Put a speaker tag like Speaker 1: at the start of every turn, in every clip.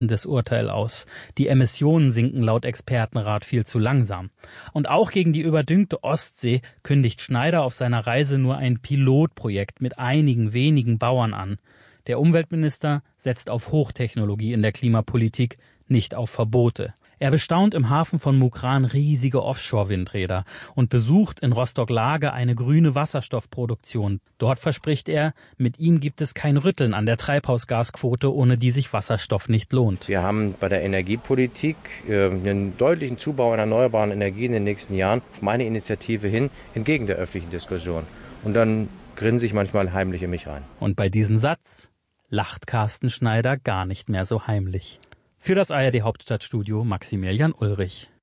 Speaker 1: das Urteil aus. Die Emissionen sinken laut Expertenrat viel zu langsam. Und auch gegen die überdüngte Ostsee kündigt Schneider auf seiner Reise nur ein Pilotprojekt mit einigen wenigen Bauern an. Der Umweltminister setzt auf Hochtechnologie in der Klimapolitik, nicht auf Verbote. Er bestaunt im Hafen von Mukran riesige Offshore-Windräder und besucht in Rostock-Lage eine grüne Wasserstoffproduktion. Dort verspricht er, mit ihm gibt es kein Rütteln an der Treibhausgasquote, ohne die sich Wasserstoff nicht lohnt.
Speaker 2: Wir haben bei der Energiepolitik einen deutlichen Zubau an erneuerbaren Energien in den nächsten Jahren auf meine Initiative hin, entgegen der öffentlichen Diskussion. Und dann grinse ich manchmal heimlich in mich rein.
Speaker 1: Und bei diesem Satz lacht Carsten Schneider gar nicht mehr so heimlich. Für das ARD Hauptstadtstudio Maximilian Ulrich.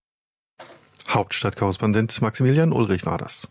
Speaker 3: Hauptstadtkorrespondent Maximilian Ulrich war das.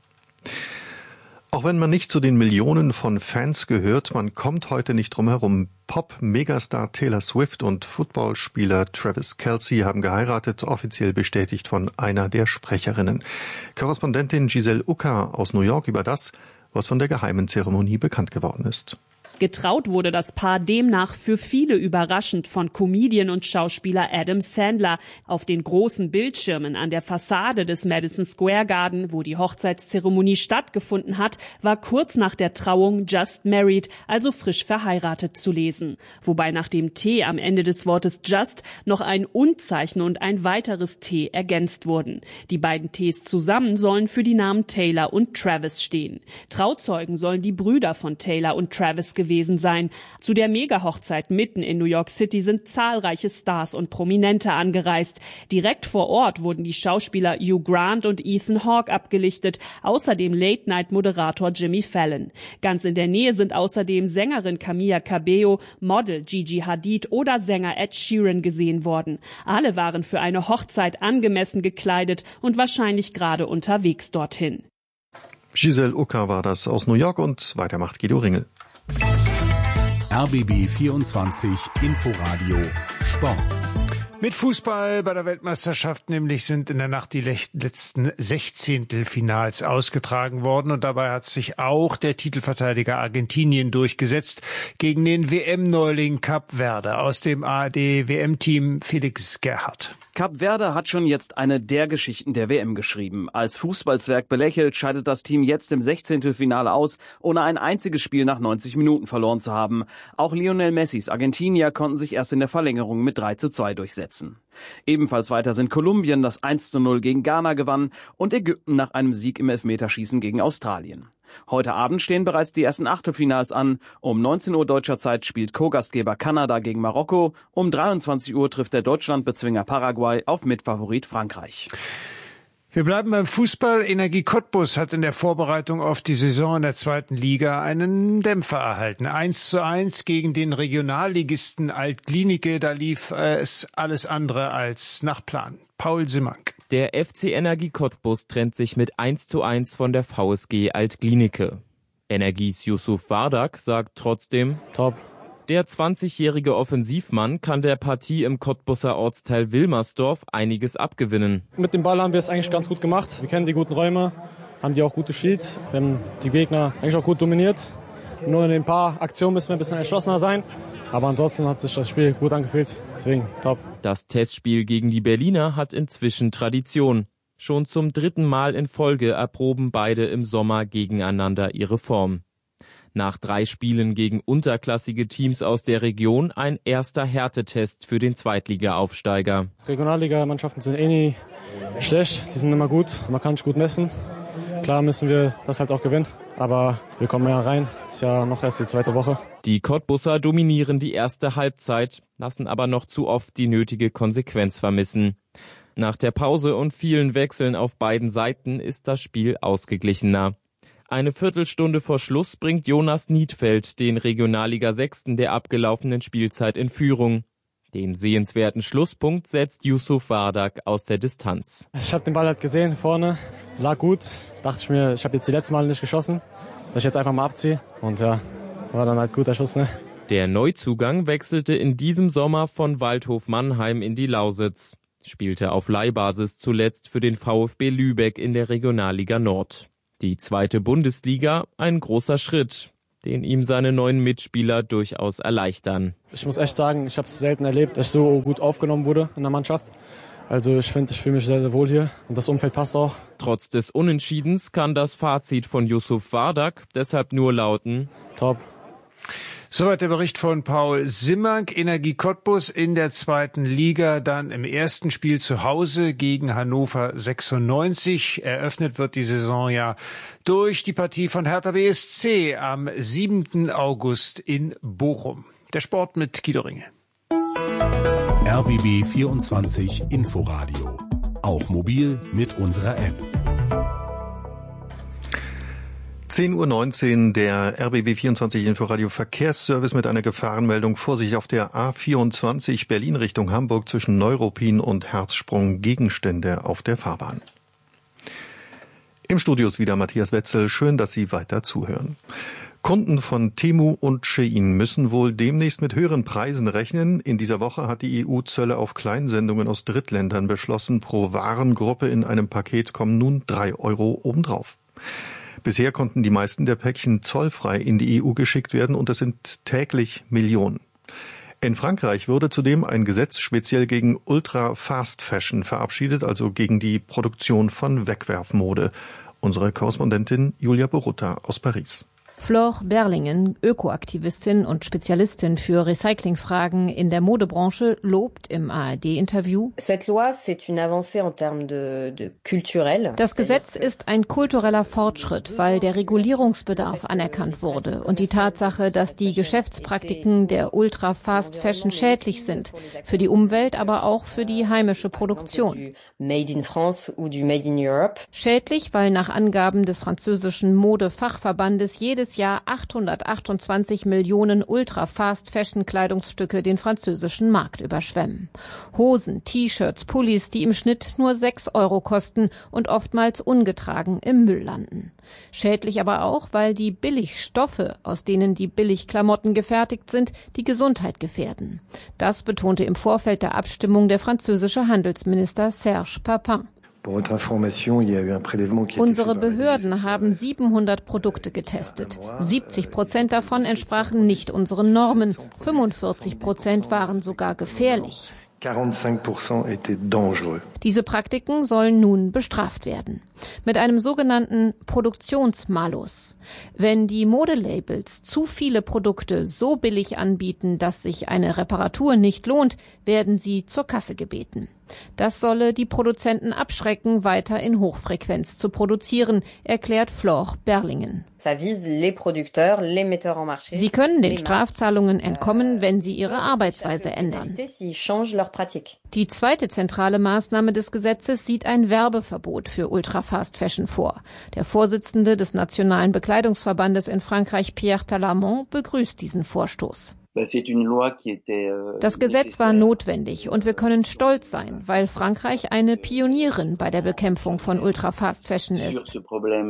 Speaker 3: Auch wenn man nicht zu den Millionen von Fans gehört, man kommt heute nicht drum herum. Pop-Megastar Taylor Swift und Footballspieler Travis Kelce haben geheiratet, offiziell bestätigt von einer der Sprecherinnen. Korrespondentin Giselle Ucker aus New York über das, was von der geheimen Zeremonie bekannt geworden ist.
Speaker 4: Getraut wurde das Paar demnach für viele überraschend von Comedian und Schauspieler Adam Sandler. Auf den großen Bildschirmen an der Fassade des Madison Square Garden, wo die Hochzeitszeremonie stattgefunden hat, war kurz nach der Trauung Just Married, also frisch verheiratet, zu lesen. Wobei nach dem T am Ende des Wortes Just noch ein Und-Zeichen und ein weiteres T ergänzt wurden. Die beiden Ts zusammen sollen für die Namen Taylor und Travis stehen. Trauzeugen sollen die Brüder von Taylor und Travis gewesen sein. Zu der Mega-Hochzeit mitten in New York City sind zahlreiche Stars und Prominente angereist. Direkt vor Ort wurden die Schauspieler Hugh Grant und Ethan Hawke abgelichtet, außerdem Late-Night-Moderator Jimmy Fallon. Ganz in der Nähe sind außerdem Sängerin Camila Cabello, Model Gigi Hadid oder Sänger Ed Sheeran gesehen worden. Alle waren für eine Hochzeit angemessen gekleidet und wahrscheinlich gerade unterwegs dorthin.
Speaker 3: Giselle Ucker war das aus New York und weiter macht Guido Ringel.
Speaker 5: RBB 24 Inforadio Sport.
Speaker 6: Mit Fußball bei der Weltmeisterschaft nämlich sind in der Nacht die letzten Sechzehntelfinals ausgetragen worden und dabei hat sich auch der Titelverteidiger Argentinien durchgesetzt gegen den WM-Neuling Kap Verde aus dem ARD-WM-Team Felix Gerhardt.
Speaker 7: Kap Verde hat schon jetzt eine der Geschichten der WM geschrieben. Als Fußballzwerg belächelt, scheidet das Team jetzt im Sechzehntelfinale aus, ohne ein einziges Spiel nach 90 Minuten verloren zu haben. Auch Lionel Messis Argentinier konnten sich erst in der Verlängerung mit 3:2 durchsetzen. Ebenfalls weiter sind Kolumbien, das 1:0 gegen Ghana gewann, und Ägypten nach einem Sieg im Elfmeterschießen gegen Australien. Heute Abend stehen bereits die ersten Achtelfinals an. Um 19 Uhr deutscher Zeit spielt Co-Gastgeber Kanada gegen Marokko. Um 23 Uhr trifft der Deutschlandbezwinger Paraguay auf Mitfavorit Frankreich.
Speaker 6: Wir bleiben beim Fußball. Energie Cottbus hat in der Vorbereitung auf die Saison in der zweiten Liga einen Dämpfer erhalten. 1:1 gegen den Regionalligisten Alt-Glienicke. Da lief es alles andere als nach Plan. Paul Simmank.
Speaker 8: Der FC Energie Cottbus trennt sich mit 1:1 von der VSG Alt-Glienicke. Energies Yusuf Wardak sagt trotzdem: Top. Der 20-jährige Offensivmann kann der Partie im Cottbuser Ortsteil Wilmersdorf einiges abgewinnen.
Speaker 9: Mit dem Ball haben wir es eigentlich ganz gut gemacht. Wir kennen die guten Räume, haben die auch gut gespielt. Wir haben die Gegner eigentlich auch gut dominiert. Nur in den paar Aktionen müssen wir ein bisschen entschlossener sein. Aber ansonsten hat sich das Spiel gut angefühlt. Deswegen top.
Speaker 8: Das Testspiel gegen die Berliner hat inzwischen Tradition. Schon zum 3. Mal in Folge erproben beide im Sommer gegeneinander ihre Form. Nach 3 Spielen gegen unterklassige Teams aus der Region ein erster Härtetest für den Zweitliga-Aufsteiger.
Speaker 9: Regionalliga-Mannschaften sind nie schlecht, die sind immer gut, man kann sich gut messen. Klar müssen wir das halt auch gewinnen, aber wir kommen ja rein, ist ja noch erst die zweite Woche.
Speaker 8: Die Cottbusser dominieren die erste Halbzeit, lassen aber noch zu oft die nötige Konsequenz vermissen. Nach der Pause und vielen Wechseln auf beiden Seiten ist das Spiel ausgeglichener. Eine Viertelstunde vor Schluss bringt Jonas Niedfeld den Regionalliga-Sechsten der abgelaufenen Spielzeit in Führung. Den sehenswerten Schlusspunkt setzt Yusuf Wardak aus der Distanz.
Speaker 9: Ich habe den Ball halt gesehen, vorne, lag gut. Dachte ich mir, ich habe jetzt die letzten Mal nicht geschossen, dass ich jetzt einfach mal abziehe. Und ja, war dann halt guter Schuss, ne?
Speaker 8: Der Neuzugang wechselte in diesem Sommer von Waldhof Mannheim in die Lausitz. Spielte auf Leihbasis zuletzt für den VfB Lübeck in der Regionalliga Nord. Die zweite Bundesliga, ein großer Schritt. den ihm seine neuen Mitspieler durchaus erleichtern.
Speaker 9: Ich muss echt sagen, ich habe es selten erlebt, dass ich so gut aufgenommen wurde in der Mannschaft. Also ich fühle mich sehr, sehr wohl hier und das Umfeld passt auch.
Speaker 8: Trotz des Unentschiedens kann das Fazit von Yusuf Wardak deshalb nur lauten:
Speaker 9: Top.
Speaker 6: Soweit der Bericht von Paul Simmank. Energie Cottbus in der 2. Liga, dann im ersten Spiel zu Hause gegen Hannover 96. Eröffnet wird die Saison ja durch die Partie von Hertha BSC am 7. August in Bochum. Der Sport mit Guido Ringe.
Speaker 5: RBB 24 Inforadio. Auch mobil mit unserer App.
Speaker 3: 10:19 Uhr, der RBB 24 Inforadio Verkehrsservice mit einer Gefahrenmeldung. Vorsicht auf der A24 Berlin Richtung Hamburg zwischen Neuruppin und Herzsprung, Gegenstände auf der Fahrbahn. Im Studio ist wieder Matthias Wetzel. Schön, dass Sie weiter zuhören. Kunden von Temu und Shein müssen wohl demnächst mit höheren Preisen rechnen. In dieser Woche hat die EU Zölle auf Kleinsendungen aus Drittländern beschlossen. Pro Warengruppe in einem Paket kommen nun 3 € obendrauf. Bisher konnten die meisten der Päckchen zollfrei in die EU geschickt werden und es sind täglich Millionen. In Frankreich wurde zudem ein Gesetz speziell gegen Ultra-Fast-Fashion verabschiedet, also gegen die Produktion von Wegwerfmode. Unsere Korrespondentin Julia Borutta aus Paris.
Speaker 10: Flore Berlingen, Ökoaktivistin und Spezialistin für Recyclingfragen in der Modebranche, lobt im ARD-Interview: Das Gesetz ist ein kultureller Fortschritt, weil der Regulierungsbedarf anerkannt wurde und die Tatsache, dass die Geschäftspraktiken der Ultra-Fast-Fashion schädlich sind, für die Umwelt, aber auch für die heimische Produktion. Schädlich, weil nach Angaben des französischen Modefachverbandes jedes Jahr 828 Millionen Ultra-Fast-Fashion-Kleidungsstücke den französischen Markt überschwemmen. Hosen, T-Shirts, Pullis, die im Schnitt nur 6 € kosten und oftmals ungetragen im Müll landen. Schädlich aber auch, weil die Billigstoffe, aus denen die Billigklamotten gefertigt sind, die Gesundheit gefährden. Das betonte im Vorfeld der Abstimmung der französische Handelsminister Serge Papin. Unsere Behörden haben 700 Produkte getestet. 70% davon entsprachen nicht unseren Normen. 45% waren sogar gefährlich.
Speaker 11: 45% étaient dangereux.
Speaker 10: Diese Praktiken sollen nun bestraft werden. Mit einem sogenannten Produktionsmalus. Wenn die Modelabels zu viele Produkte so billig anbieten, dass sich eine Reparatur nicht lohnt, werden sie zur Kasse gebeten. Das solle die Produzenten abschrecken, weiter in Hochfrequenz zu produzieren, erklärt Flore Berlingen. Sie können den Strafzahlungen entkommen, wenn sie ihre Arbeitsweise ändern. Die zweite zentrale Maßnahme des Gesetzes sieht ein Werbeverbot für Ultra-Fast-Fashion vor. Der Vorsitzende des Nationalen Bekleidungsverbandes in Frankreich, Pierre Talamont, begrüßt diesen Vorstoß. Das Gesetz war notwendig und wir können stolz sein, weil Frankreich eine Pionierin bei der Bekämpfung von Ultra-Fast-Fashion ist.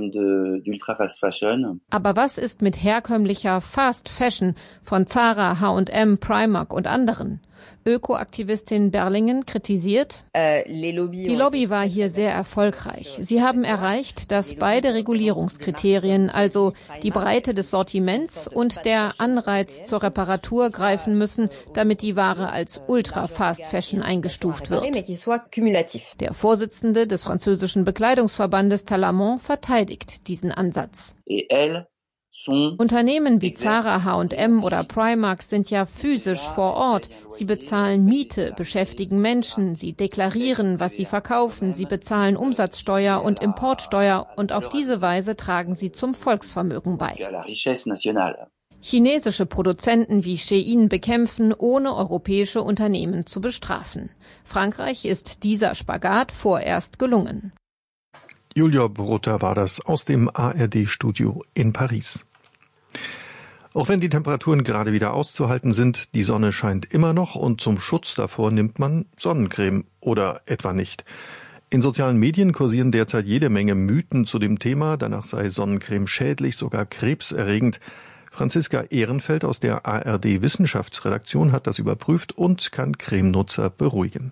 Speaker 10: Aber was ist mit herkömmlicher Fast-Fashion von Zara, H&M, Primark und anderen? Ökoaktivistin Berlingen kritisiert: Die Lobby war hier sehr erfolgreich. Sie haben erreicht, dass beide Regulierungskriterien, also die Breite des Sortiments und der Anreiz zur Reparatur, greifen müssen, damit die Ware als Ultra-Fast-Fashion eingestuft wird. Der Vorsitzende des französischen Bekleidungsverbandes Talamont verteidigt diesen Ansatz. Unternehmen wie Zara, H&M oder Primark sind ja physisch vor Ort. Sie bezahlen Miete, beschäftigen Menschen, sie deklarieren, was sie verkaufen, sie bezahlen Umsatzsteuer und Importsteuer und auf diese Weise tragen sie zum Volksvermögen bei. Chinesische Produzenten wie Shein bekämpfen, ohne europäische Unternehmen zu bestrafen. Frankreich ist dieser Spagat vorerst gelungen.
Speaker 3: Julia Borutta war das aus dem ARD-Studio in Paris. Auch wenn die Temperaturen gerade wieder auszuhalten sind, die Sonne scheint immer noch und zum Schutz davor nimmt man Sonnencreme oder etwa nicht. In sozialen Medien kursieren derzeit jede Menge Mythen zu dem Thema, danach sei Sonnencreme schädlich, sogar krebserregend. Franziska Ehrenfeld aus der ARD-Wissenschaftsredaktion hat das überprüft und kann Cremenutzer beruhigen.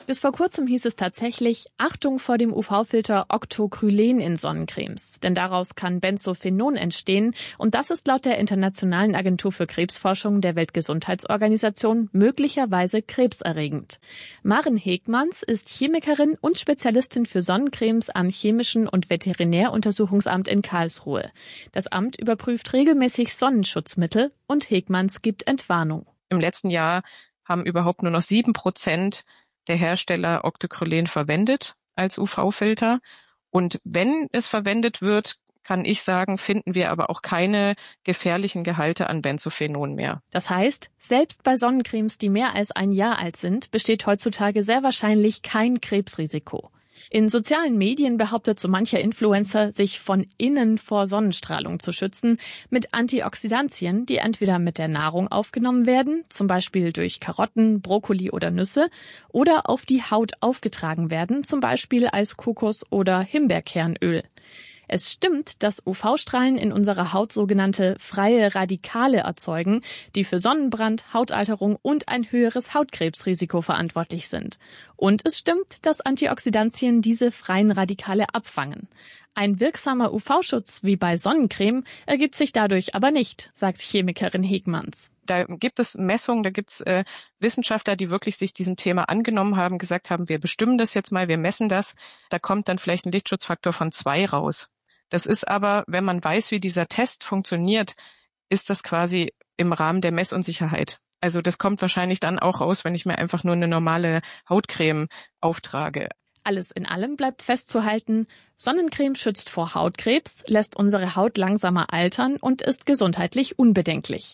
Speaker 12: Bis vor kurzem hieß es tatsächlich, Achtung vor dem UV-Filter Octocrylen in Sonnencremes. Denn daraus kann Benzophenon entstehen und das ist laut der Internationalen Agentur für Krebsforschung der Weltgesundheitsorganisation möglicherweise krebserregend. Maren Hegmanns ist Chemikerin und Spezialistin für Sonnencremes am Chemischen und Veterinäruntersuchungsamt in Karlsruhe. Das Amt überprüft regelmäßig Sonnenschutzmittel und Hegmanns gibt Entwarnung.
Speaker 13: Im letzten Jahr haben überhaupt nur noch 7% der Hersteller Octocrylen verwendet als UV-Filter. Und wenn es verwendet wird, kann ich sagen, finden wir aber auch keine gefährlichen Gehalte an Benzophenon mehr.
Speaker 12: Das heißt, selbst bei Sonnencremes, die mehr als ein Jahr alt sind, besteht heutzutage sehr wahrscheinlich kein Krebsrisiko. In sozialen Medien behauptet so mancher Influencer, sich von innen vor Sonnenstrahlung zu schützen, mit Antioxidantien, die entweder mit der Nahrung aufgenommen werden, zum Beispiel durch Karotten, Brokkoli oder Nüsse, oder auf die Haut aufgetragen werden, zum Beispiel als Kokos- oder Himbeerkernöl. Es stimmt, dass UV-Strahlen in unserer Haut sogenannte freie Radikale erzeugen, die für Sonnenbrand, Hautalterung und ein höheres Hautkrebsrisiko verantwortlich sind. Und es stimmt, dass Antioxidantien diese freien Radikale abfangen. Ein wirksamer UV-Schutz wie bei Sonnencreme ergibt sich dadurch aber nicht, sagt Chemikerin Hegmanns.
Speaker 13: Da gibt es Messungen, da gibt es Wissenschaftler, die wirklich sich diesem Thema angenommen haben, gesagt haben, wir bestimmen das jetzt mal, wir messen das. Da kommt dann vielleicht ein Lichtschutzfaktor von 2 raus. Das ist aber, wenn man weiß, wie dieser Test funktioniert, ist das quasi im Rahmen der Messunsicherheit. Also das kommt wahrscheinlich dann auch raus, wenn ich mir einfach nur eine normale Hautcreme auftrage.
Speaker 12: Alles in allem bleibt festzuhalten, Sonnencreme schützt vor Hautkrebs, lässt unsere Haut langsamer altern und ist gesundheitlich unbedenklich.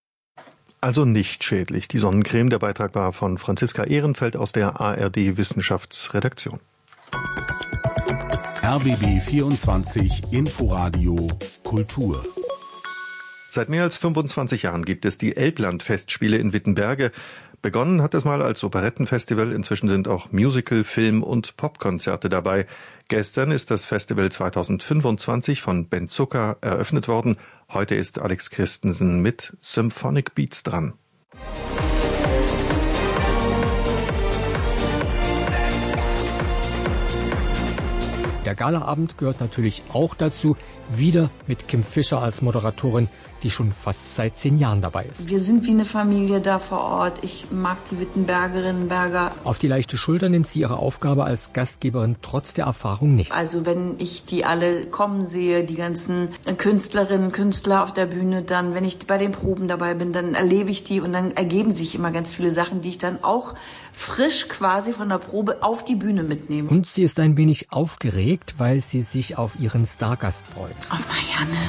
Speaker 3: Also nicht schädlich, die Sonnencreme. Der Beitrag war von Franziska Ehrenfeld aus der ARD Wissenschaftsredaktion.
Speaker 5: RBB 24 Inforadio Kultur.
Speaker 3: Seit mehr als 25 Jahren gibt es die Elbland-Festspiele in Wittenberge. Begonnen hat es mal als Operettenfestival, inzwischen sind auch Musical-, Film- und Popkonzerte dabei. Gestern ist das Festival 2025 von Ben Zucker eröffnet worden. Heute ist Alex Christensen mit Symphonic Beats dran.
Speaker 14: Der Galaabend gehört natürlich auch dazu, wieder mit Kim Fischer als Moderatorin, die schon fast seit 10 Jahren dabei ist.
Speaker 15: Wir sind wie eine Familie da vor Ort. Ich mag die Wittenbergerinnen, Berger.
Speaker 14: Auf die leichte Schulter nimmt sie ihre Aufgabe als Gastgeberin trotz der Erfahrung nicht.
Speaker 15: Also wenn ich die alle kommen sehe, die ganzen Künstlerinnen, Künstler auf der Bühne, dann, wenn ich bei den Proben dabei bin, dann erlebe ich die und dann ergeben sich immer ganz viele Sachen, die ich dann auch frisch quasi von der Probe auf die Bühne mitnehme.
Speaker 14: Und sie ist ein wenig aufgeregt, weil sie sich auf ihren Stargast freut.
Speaker 15: Auf Marianne.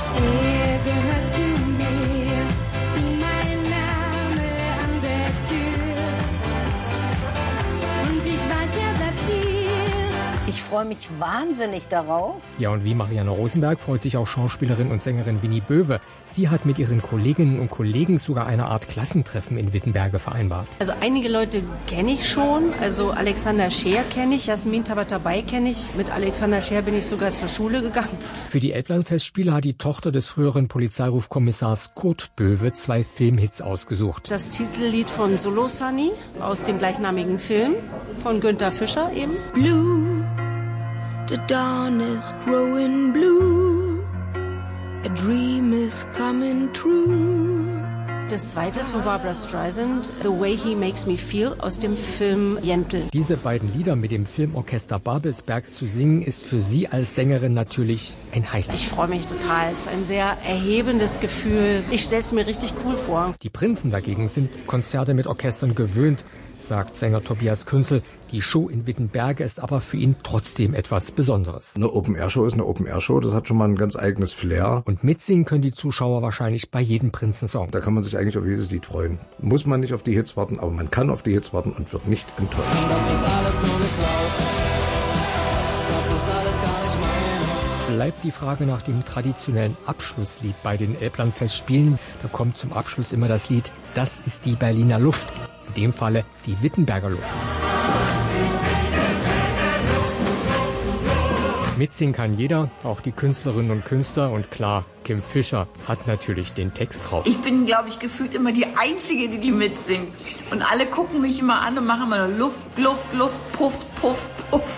Speaker 16: Ich freue mich wahnsinnig darauf.
Speaker 14: Ja, und wie Marianne Rosenberg freut sich auch Schauspielerin und Sängerin Winnie Böwe. Sie hat mit ihren Kolleginnen und Kollegen sogar eine Art Klassentreffen in Wittenberge vereinbart.
Speaker 17: Also einige Leute kenne ich schon. Also Alexander Scheer kenne ich, Jasmin Tabatabai kenne ich. Mit Alexander Scheer bin ich sogar zur Schule gegangen.
Speaker 14: Für die Elbland-Festspiele hat die Tochter des früheren Polizeirufkommissars Kurt Böwe 2 Filmhits ausgesucht.
Speaker 17: Das Titellied von Solo Sunny aus dem gleichnamigen Film von Günther Fischer eben.
Speaker 18: Blue. The dawn is growing blue, a dream is coming true.
Speaker 17: Das zweite ist von Barbra Streisand, The Way He Makes Me Feel aus dem Film Jentl.
Speaker 14: Diese beiden Lieder mit dem Filmorchester Babelsberg zu singen, ist für sie als Sängerin natürlich ein Highlight.
Speaker 17: Ich freue mich total, es ist ein sehr erhebendes Gefühl. Ich stelle es mir richtig cool vor.
Speaker 14: Die Prinzen dagegen sind Konzerte mit Orchestern gewöhnt, sagt Sänger Tobias Künzel. Die Show in Wittenberge ist aber für ihn trotzdem etwas Besonderes.
Speaker 19: Eine Open-Air-Show ist eine Open-Air-Show, das hat schon mal ein ganz eigenes Flair.
Speaker 14: Und mitsingen können die Zuschauer wahrscheinlich bei jedem Prinzensong.
Speaker 19: Da kann man sich eigentlich auf jedes Lied freuen. Muss man nicht auf die Hits warten, aber man kann auf die Hits warten und wird nicht enttäuscht.
Speaker 20: Das ist alles nur eine Cloud. Das ist alles gar nicht mein.
Speaker 14: Bleibt die Frage nach dem traditionellen Abschlusslied bei den Elbland-Festspielen. Da kommt zum Abschluss immer das Lied Das ist die Berliner Luft. In dem Falle die Wittenberger Luft. Mitsingen kann jeder, auch die Künstlerinnen und Künstler. Und klar, Kim Fischer hat natürlich den Text drauf.
Speaker 15: Ich bin, glaube ich, gefühlt immer die Einzige, die mitsingt. Und alle gucken mich immer an und machen immer nur Luft, Luft, Luft, Puff, Puff, Puff.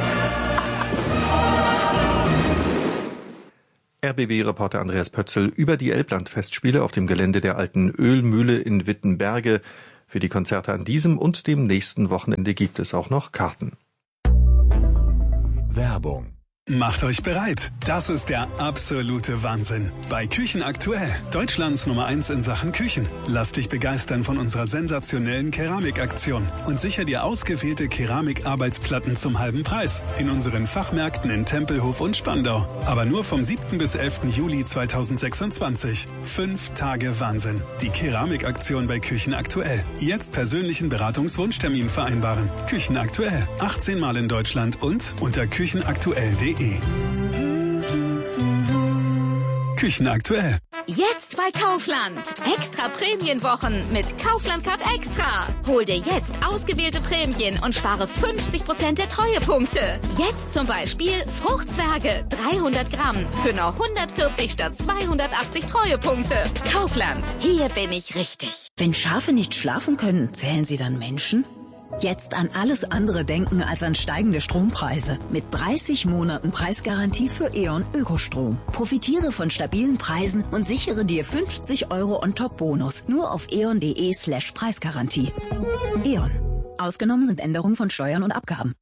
Speaker 3: RBB-Reporter Andreas Pötzl über die Elbland-Festspiele auf dem Gelände der alten Ölmühle in Wittenberge. Für die Konzerte an diesem und dem nächsten Wochenende gibt es auch noch Karten.
Speaker 5: Werbung.
Speaker 21: Macht euch bereit. Das ist der absolute Wahnsinn. Bei Küchen aktuell. Deutschlands Nummer 1 in Sachen Küchen. Lass dich begeistern von unserer sensationellen Keramikaktion und sicher dir ausgewählte Keramikarbeitsplatten zum halben Preis. In unseren Fachmärkten in Tempelhof und Spandau. Aber nur vom 7. bis 11. Juli 2026. 5 Tage Wahnsinn. Die Keramikaktion bei Küchen aktuell. Jetzt persönlichen Beratungswunschtermin vereinbaren. Küchen aktuell. 18 Mal in Deutschland und unter küchenaktuell.de. Küchen aktuell.
Speaker 22: Jetzt bei Kaufland. Extra Prämienwochen mit Kaufland Card Extra. Hol dir jetzt ausgewählte Prämien und spare 50% der Treuepunkte. Jetzt zum Beispiel Fruchtzwerge 300 Gramm für nur 140 statt 280 Treuepunkte. Kaufland. Hier bin ich richtig.
Speaker 23: Wenn Schafe nicht schlafen können, zählen sie dann Menschen? Jetzt an alles andere denken als an steigende Strompreise. Mit 30 Monaten Preisgarantie für E.ON Ökostrom. Profitiere von stabilen Preisen und sichere dir 50 € On-Top-Bonus. Nur auf eon.de/Preisgarantie. E.ON. Ausgenommen sind Änderungen von Steuern und Abgaben.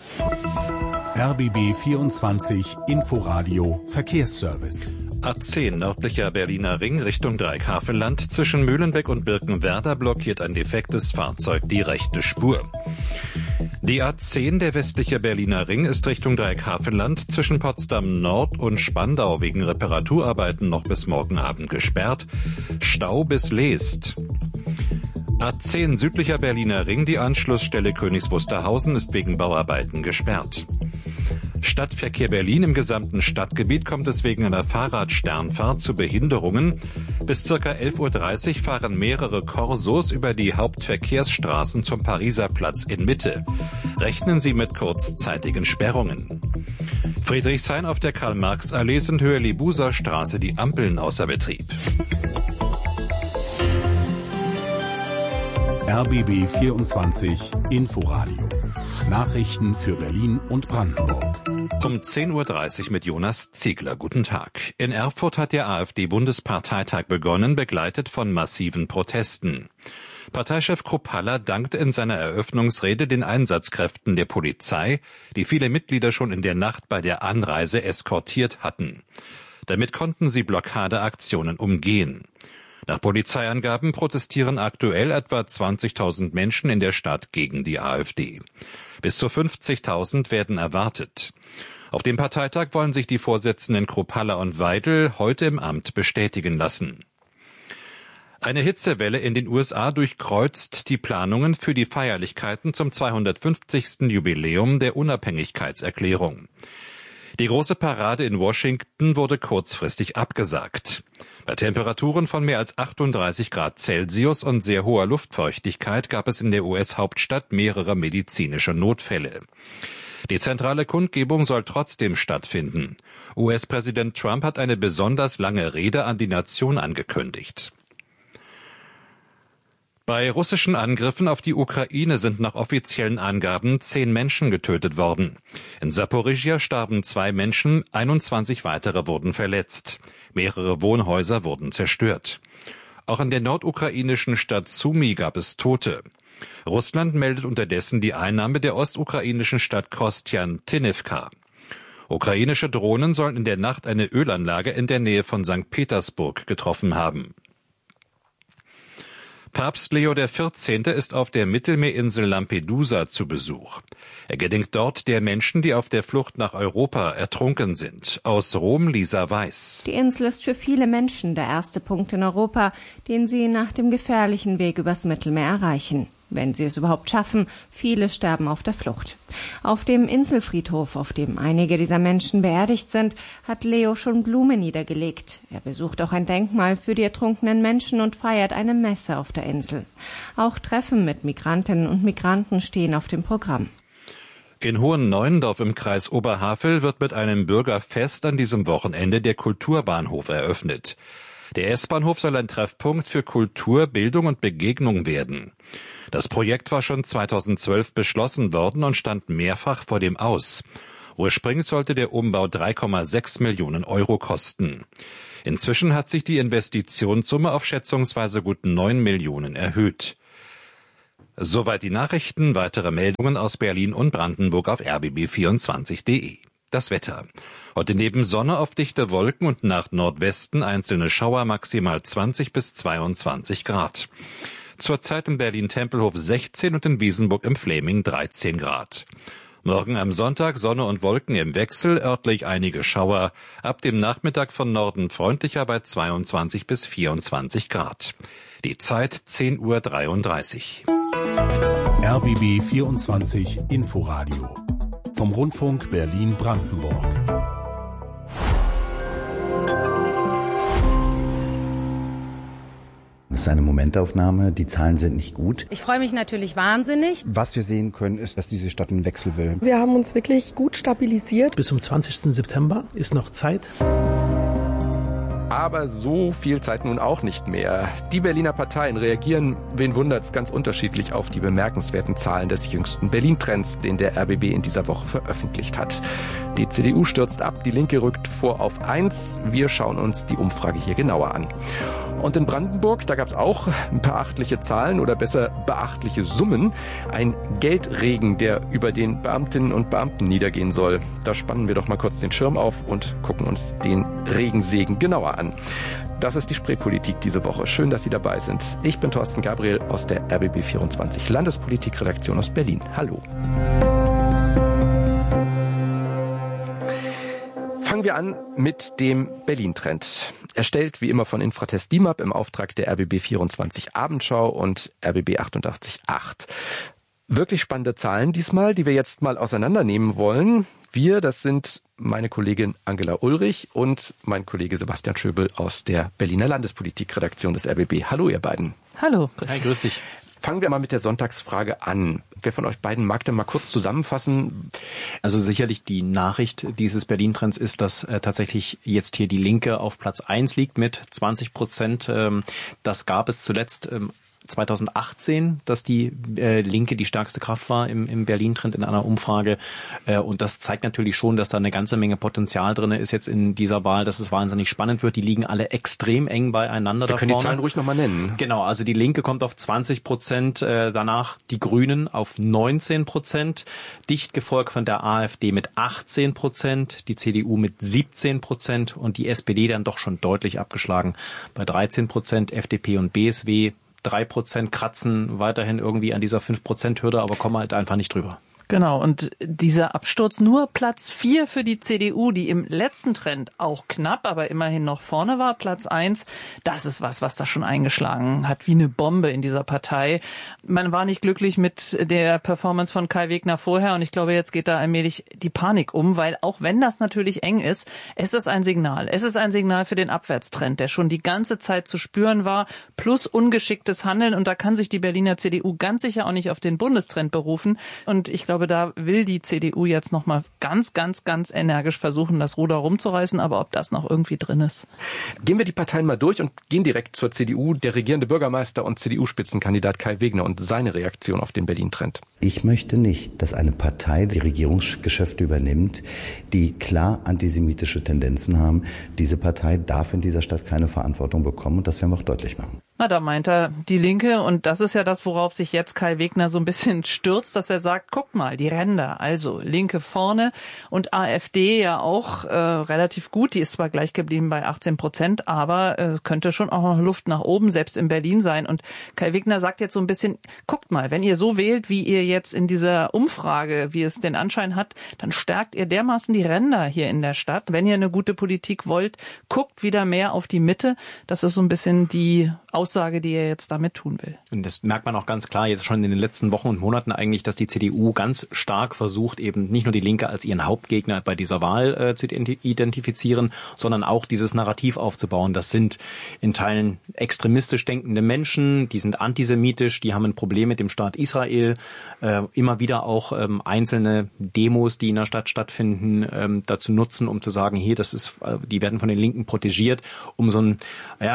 Speaker 5: RBB 24 Inforadio Verkehrsservice.
Speaker 24: A10 nördlicher Berliner Ring Richtung Dreieckhavelland. Zwischen Mühlenbeck und Birkenwerder blockiert ein defektes Fahrzeug die rechte Spur. Die A10 der westliche Berliner Ring ist Richtung Dreieckhavelland zwischen Potsdam Nord und Spandau wegen Reparaturarbeiten noch bis morgen Abend gesperrt. Stau bis Leest. A10 südlicher Berliner Ring, die Anschlussstelle Königs Wusterhausen ist wegen Bauarbeiten gesperrt. Stadtverkehr Berlin im gesamten Stadtgebiet kommt es wegen einer Fahrradsternfahrt zu Behinderungen. Bis ca. 11:30 Uhr fahren mehrere Corsos über die Hauptverkehrsstraßen zum Pariser Platz in Mitte. Rechnen Sie mit kurzzeitigen Sperrungen. Friedrichshain auf der Karl-Marx-Allee sind Höhe Libuser Straße die Ampeln außer Betrieb.
Speaker 5: RBB 24 Inforadio. Nachrichten für Berlin und Brandenburg.
Speaker 24: Um 10:30 Uhr mit Jonas Ziegler. Guten Tag. In Erfurt hat der AfD-Bundesparteitag begonnen, begleitet von massiven Protesten. Parteichef Kruppalla dankt in seiner Eröffnungsrede den Einsatzkräften der Polizei, die viele Mitglieder schon in der Nacht bei der Anreise eskortiert hatten. Damit konnten sie Blockadeaktionen umgehen. Nach Polizeiangaben protestieren aktuell etwa 20.000 Menschen in der Stadt gegen die AfD. Bis zu 50.000 werden erwartet. Auf dem Parteitag wollen sich die Vorsitzenden Kruppalla und Weidel heute im Amt bestätigen lassen. Eine Hitzewelle in den USA durchkreuzt die Planungen für die Feierlichkeiten zum 250. Jubiläum der Unabhängigkeitserklärung. Die große Parade in Washington wurde kurzfristig abgesagt. Bei Temperaturen von mehr als 38 Grad Celsius und sehr hoher Luftfeuchtigkeit gab es in der US-Hauptstadt mehrere medizinische Notfälle. Die zentrale Kundgebung soll trotzdem stattfinden. US-Präsident Trump hat eine besonders lange Rede an die Nation angekündigt. Bei russischen Angriffen auf die Ukraine sind nach offiziellen Angaben 10 Menschen getötet worden. In Saporischschja starben 2 Menschen, 21 weitere wurden verletzt. Mehrere Wohnhäuser wurden zerstört. Auch in der nordukrainischen Stadt Sumy gab es Tote. Russland meldet unterdessen die Einnahme der ostukrainischen Stadt Kostjan-Tinivka. Ukrainische Drohnen sollen in der Nacht eine Ölanlage in der Nähe von St. Petersburg getroffen haben. Papst Leo XIV. Ist auf der Mittelmeerinsel Lampedusa zu Besuch. Er gedenkt dort der Menschen, die auf der Flucht nach Europa ertrunken sind. Aus Rom Lisa Weiß.
Speaker 25: Die Insel ist für viele Menschen der erste Punkt in Europa, den sie nach dem gefährlichen Weg übers Mittelmeer erreichen. Wenn sie es überhaupt schaffen, viele sterben auf der Flucht. Auf dem Inselfriedhof, auf dem einige dieser Menschen beerdigt sind, hat Leo schon Blumen niedergelegt. Er besucht auch ein Denkmal für die ertrunkenen Menschen und feiert eine Messe auf der Insel. Auch Treffen mit Migrantinnen und Migranten stehen auf dem Programm.
Speaker 24: In Hohenneuendorf im Kreis Oberhavel wird mit einem Bürgerfest an diesem Wochenende der Kulturbahnhof eröffnet. Der S-Bahnhof soll ein Treffpunkt für Kultur, Bildung und Begegnung werden. Das Projekt war schon 2012 beschlossen worden und stand mehrfach vor dem Aus. Ursprünglich sollte der Umbau 3,6 Millionen Euro kosten. Inzwischen hat sich die Investitionssumme auf schätzungsweise gut 9 Millionen erhöht. Soweit die Nachrichten. Weitere Meldungen aus Berlin und Brandenburg auf rbb24.de. Das Wetter. Heute neben Sonne auf dichte Wolken und nach Nordwesten einzelne Schauer, maximal 20 bis 22 Grad. Zurzeit in Berlin-Tempelhof 16 und in Wiesenburg im Fläming 13 Grad. Morgen am Sonntag Sonne und Wolken im Wechsel, örtlich einige Schauer. Ab dem Nachmittag von Norden freundlicher bei 22 bis 24 Grad. Die Zeit 10:33 Uhr.
Speaker 5: RBB 24 Inforadio vom Rundfunk Berlin-Brandenburg.
Speaker 1: Das ist eine Momentaufnahme, die Zahlen sind nicht gut.
Speaker 2: Ich freue mich natürlich wahnsinnig.
Speaker 4: Was wir sehen können, ist, dass diese Stadt einen Wechsel will.
Speaker 7: Wir haben uns wirklich gut stabilisiert.
Speaker 8: Bis zum 20. September ist noch Zeit.
Speaker 26: Aber so viel Zeit nun auch nicht mehr. Die Berliner Parteien reagieren, wen wundert's, ganz unterschiedlich auf die bemerkenswerten Zahlen des jüngsten Berlin-Trends, den der RBB in dieser Woche veröffentlicht hat. Die CDU stürzt ab, die Linke rückt vor auf 1. Wir schauen uns die Umfrage hier genauer an. Und in Brandenburg, da gab es auch beachtliche Zahlen oder besser beachtliche Summen. Ein Geldregen, der über den Beamtinnen und Beamten niedergehen soll. Da spannen wir doch mal kurz den Schirm auf und gucken uns den Regensegen genauer an. Das ist die Spreepolitik diese Woche. Schön, dass Sie dabei sind. Ich bin Thorsten Gabriel aus der RBB24 Landespolitikredaktion aus Berlin. Hallo. Fangen wir an mit dem Berlin-Trend. Erstellt wie immer von Infratest DIMAP im Auftrag der RBB24 Abendschau und RBB 88.8. Wirklich spannende Zahlen diesmal, die wir jetzt mal auseinandernehmen wollen. Wir, das sind meine Kollegin Angela Ulrich und mein Kollege Sebastian Schöbel aus der Berliner Landespolitikredaktion des RBB. Hallo ihr beiden.
Speaker 27: Hallo.
Speaker 24: Hi, grüß dich.
Speaker 26: Fangen wir mal mit der Sonntagsfrage an. Wer von euch beiden mag denn mal kurz zusammenfassen?
Speaker 27: Also sicherlich die Nachricht dieses Berlin-Trends ist, dass tatsächlich jetzt hier die Linke auf Platz 1 liegt mit 20%. Das gab es zuletzt 2018, dass die Linke die stärkste Kraft war im Berlin-Trend in einer Umfrage. Und das zeigt natürlich schon, dass da eine ganze Menge Potenzial drin ist jetzt in dieser Wahl, dass es wahnsinnig spannend wird. Die liegen alle extrem eng beieinander.
Speaker 26: Wir können die Zahlen ruhig nochmal nennen.
Speaker 27: Genau, also die Linke kommt auf 20%, danach die Grünen auf 19%, dicht gefolgt von der AfD mit 18%, die CDU mit 17% und die SPD dann doch schon deutlich abgeschlagen bei 13%, FDP und BSW 3% kratzen weiterhin irgendwie an dieser 5%-Hürde, aber kommen halt einfach nicht drüber.
Speaker 28: Genau, und dieser Absturz nur Platz 4 für die CDU, die im letzten Trend auch knapp, aber immerhin noch vorne war, Platz 1, das ist was da schon eingeschlagen hat, wie eine Bombe in dieser Partei. Man war nicht glücklich mit der Performance von Kai Wegner vorher und ich glaube, jetzt geht da allmählich die Panik um, weil auch wenn das natürlich eng ist, es ist ein Signal. Es ist ein Signal für den Abwärtstrend, der schon die ganze Zeit zu spüren war, plus ungeschicktes Handeln und da kann sich die Berliner CDU ganz sicher auch nicht auf den Bundestrend berufen und ich glaube, da will die CDU jetzt nochmal ganz energisch versuchen, das Ruder rumzureißen, aber ob das noch irgendwie drin ist.
Speaker 26: Gehen wir die Parteien mal durch und gehen direkt zur CDU. Der regierende Bürgermeister und CDU-Spitzenkandidat Kai Wegner und seine Reaktion auf den Berlin-Trend.
Speaker 1: Ich möchte nicht, dass eine Partei die Regierungsgeschäfte übernimmt, die klar antisemitische Tendenzen haben. Diese Partei darf in dieser Stadt keine Verantwortung bekommen und das werden wir auch deutlich machen.
Speaker 28: Na, da meint er die Linke und das ist ja das, worauf sich jetzt Kai Wegner so ein bisschen stürzt, dass er sagt, guck mal, die Ränder, also Linke vorne und AfD ja auch relativ gut, die ist zwar gleich geblieben bei 18%, aber könnte schon auch noch Luft nach oben, selbst in Berlin sein und Kai Wegner sagt jetzt so ein bisschen, guckt mal, wenn ihr so wählt, wie ihr jetzt in dieser Umfrage, wie es den Anschein hat, dann stärkt ihr dermaßen die Ränder hier in der Stadt. Wenn ihr eine gute Politik wollt, guckt wieder mehr auf die Mitte, das ist so ein bisschen die Aussage, die er jetzt damit tun will.
Speaker 27: Und das merkt man auch ganz klar jetzt schon in den letzten Wochen und Monaten eigentlich, dass die CDU ganz stark versucht, eben nicht nur die Linke als ihren Hauptgegner bei dieser Wahl zu identifizieren, sondern auch dieses Narrativ aufzubauen. Das sind in Teilen extremistisch denkende Menschen, die sind antisemitisch, die haben ein Problem mit dem Staat Israel, immer wieder auch einzelne Demos, die in der Stadt stattfinden, dazu nutzen, um zu sagen, hier, die werden von den Linken protegiert, um so ein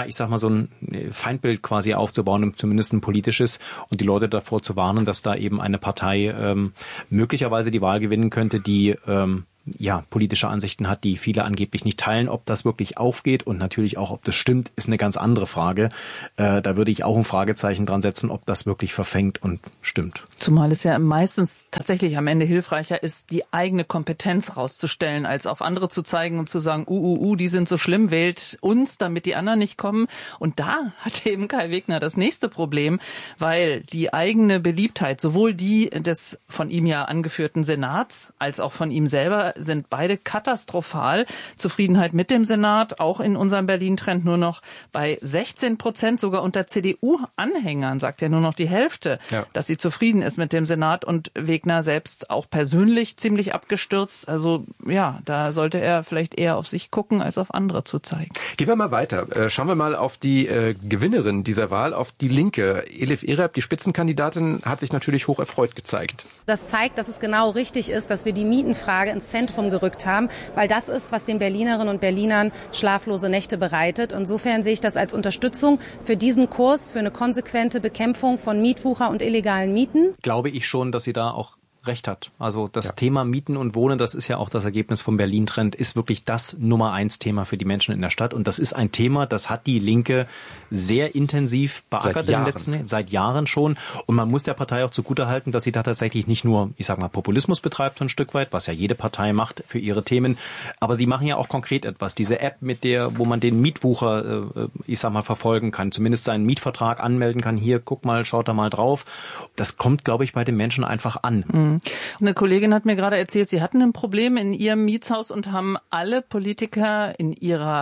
Speaker 27: Feindbild quasi aufzubauen, zumindest ein politisches, und die Leute davor zu warnen, dass da eben eine Partei möglicherweise die Wahl gewinnen könnte, die politische Ansichten hat, die viele angeblich nicht teilen. Ob das wirklich aufgeht und natürlich auch, ob das stimmt, ist eine ganz andere Frage. Da würde ich auch ein Fragezeichen dran setzen, ob das wirklich verfängt und stimmt.
Speaker 28: Zumal es ja meistens tatsächlich am Ende hilfreicher ist, die eigene Kompetenz rauszustellen, als auf andere zu zeigen und zu sagen, die sind so schlimm, wählt uns, damit die anderen nicht kommen. Und da hat eben Kai Wegner das nächste Problem, weil die eigene Beliebtheit, sowohl die des von ihm ja angeführten Senats, als auch von ihm selber, sind beide katastrophal. Zufriedenheit mit dem Senat, auch in unserem Berlin-Trend nur noch bei 16%, sogar unter CDU-Anhängern sagt ja nur noch die Hälfte, dass sie zufrieden ist mit dem Senat, und Wegner selbst auch persönlich ziemlich abgestürzt. Also da sollte er vielleicht eher auf sich gucken, als auf andere zu zeigen.
Speaker 26: Gehen wir mal weiter. Schauen wir mal auf die Gewinnerin dieser Wahl, auf die Linke. Elif Ereb, die Spitzenkandidatin, hat sich natürlich hoch erfreut gezeigt.
Speaker 2: Das zeigt, dass es genau richtig ist, dass wir die Mietenfrage ins Zentrum gerückt haben, weil das ist, was den Berlinerinnen und Berlinern schlaflose Nächte bereitet. Insofern sehe ich das als Unterstützung für diesen Kurs, für eine konsequente Bekämpfung von Mietwucher und illegalen Mieten.
Speaker 27: Glaube ich schon, dass sie da auch recht hat. Also das Thema Mieten und Wohnen, das ist ja auch das Ergebnis vom Berlin-Trend, ist wirklich das Nummer-1-Thema für die Menschen in der Stadt. Und das ist ein Thema, das hat die Linke sehr intensiv beackert seit Jahren schon. Und man muss der Partei auch zugutehalten, dass sie da tatsächlich nicht nur, Populismus betreibt so ein Stück weit, was ja jede Partei macht für ihre Themen, aber sie machen ja auch konkret etwas. Diese App, wo man den Mietwucher, verfolgen kann, zumindest seinen Mietvertrag anmelden kann. Hier, guck mal, schaut da mal drauf. Das kommt, glaube ich, bei den Menschen einfach an.
Speaker 28: Eine Kollegin hat mir gerade erzählt, sie hatten ein Problem in ihrem Mietshaus und haben alle Politiker in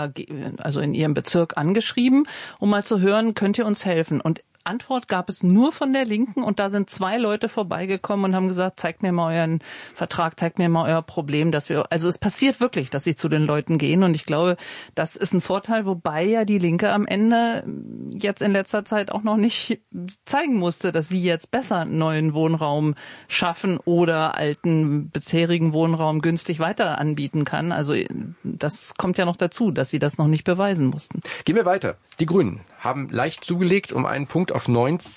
Speaker 28: ihrem Bezirk angeschrieben, um mal zu hören, könnt ihr uns helfen? Und Antwort gab es nur von der Linken, und da sind 2 Leute vorbeigekommen und haben gesagt, zeigt mir mal euren Vertrag, zeigt mir mal euer Problem, also es passiert wirklich, dass sie zu den Leuten gehen, und ich glaube, das ist ein Vorteil, wobei ja die Linke am Ende jetzt in letzter Zeit auch noch nicht zeigen musste, dass sie jetzt besser neuen Wohnraum schaffen oder alten bisherigen Wohnraum günstig weiter anbieten kann. Also das kommt ja noch dazu, dass sie das noch nicht beweisen mussten.
Speaker 26: Gehen wir weiter. Die Grünen haben leicht zugelegt um einen Punkt auf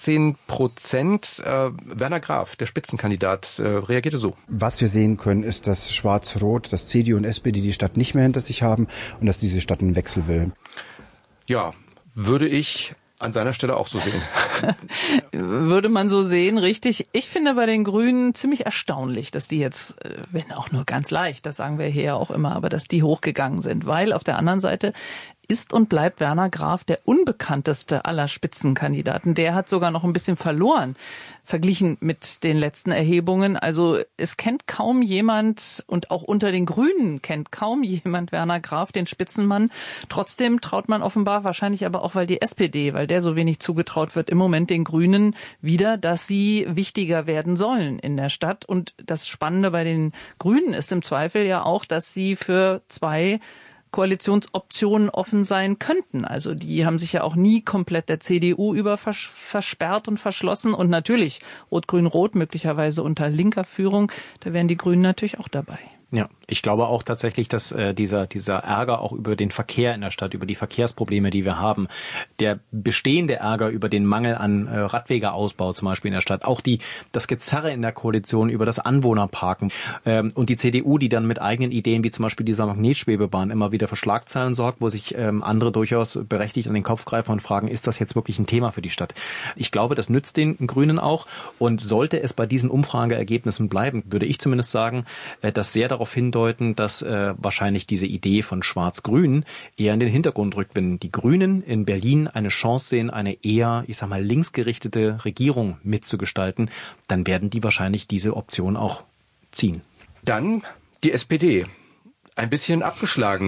Speaker 26: 19%. Werner Graf, der Spitzenkandidat, reagierte so.
Speaker 4: Was wir sehen können, ist, dass Schwarz-Rot, dass CDU und SPD die Stadt nicht mehr hinter sich haben und dass diese Stadt einen Wechsel will.
Speaker 26: Ja, würde ich an seiner Stelle auch so sehen.
Speaker 28: Würde man so sehen, richtig. Ich finde bei den Grünen ziemlich erstaunlich, dass die jetzt, wenn auch nur ganz leicht, das sagen wir hier ja auch immer, aber dass die hochgegangen sind, weil auf der anderen Seite ist und bleibt Werner Graf der unbekannteste aller Spitzenkandidaten. Der hat sogar noch ein bisschen verloren, verglichen mit den letzten Erhebungen. Also es kennt kaum jemand, und auch unter den Grünen kennt kaum jemand Werner Graf, den Spitzenmann. Trotzdem traut man offenbar, wahrscheinlich aber auch, weil der so wenig zugetraut wird, im Moment den Grünen wieder, dass sie wichtiger werden sollen in der Stadt. Und das Spannende bei den Grünen ist im Zweifel ja auch, dass sie für 2 Koalitionsoptionen offen sein könnten. Also die haben sich ja auch nie komplett der CDU über versperrt und verschlossen. Und natürlich Rot-Grün-Rot, möglicherweise unter linker Führung, da wären die Grünen natürlich auch dabei.
Speaker 27: Ja, ich glaube auch tatsächlich, dass dieser Ärger auch über den Verkehr in der Stadt, über die Verkehrsprobleme, die wir haben, der bestehende Ärger über den Mangel an Radwegeausbau zum Beispiel in der Stadt, auch das Gezerre in der Koalition über das Anwohnerparken und die CDU, die dann mit eigenen Ideen wie zum Beispiel dieser Magnetschwebebahn immer wieder für Schlagzeilen sorgt, wo sich andere durchaus berechtigt an den Kopf greifen und fragen, ist das jetzt wirklich ein Thema für die Stadt? Ich glaube, das nützt den Grünen auch, und sollte es bei diesen Umfrageergebnissen bleiben, würde ich zumindest sagen, dass sehr darauf hindeuten, dass wahrscheinlich diese Idee von Schwarz-Grün eher in den Hintergrund rückt. Wenn die Grünen in Berlin eine Chance sehen, eine eher, linksgerichtete Regierung mitzugestalten, dann werden die wahrscheinlich diese Option auch ziehen.
Speaker 26: Dann die SPD. Ein bisschen abgeschlagen.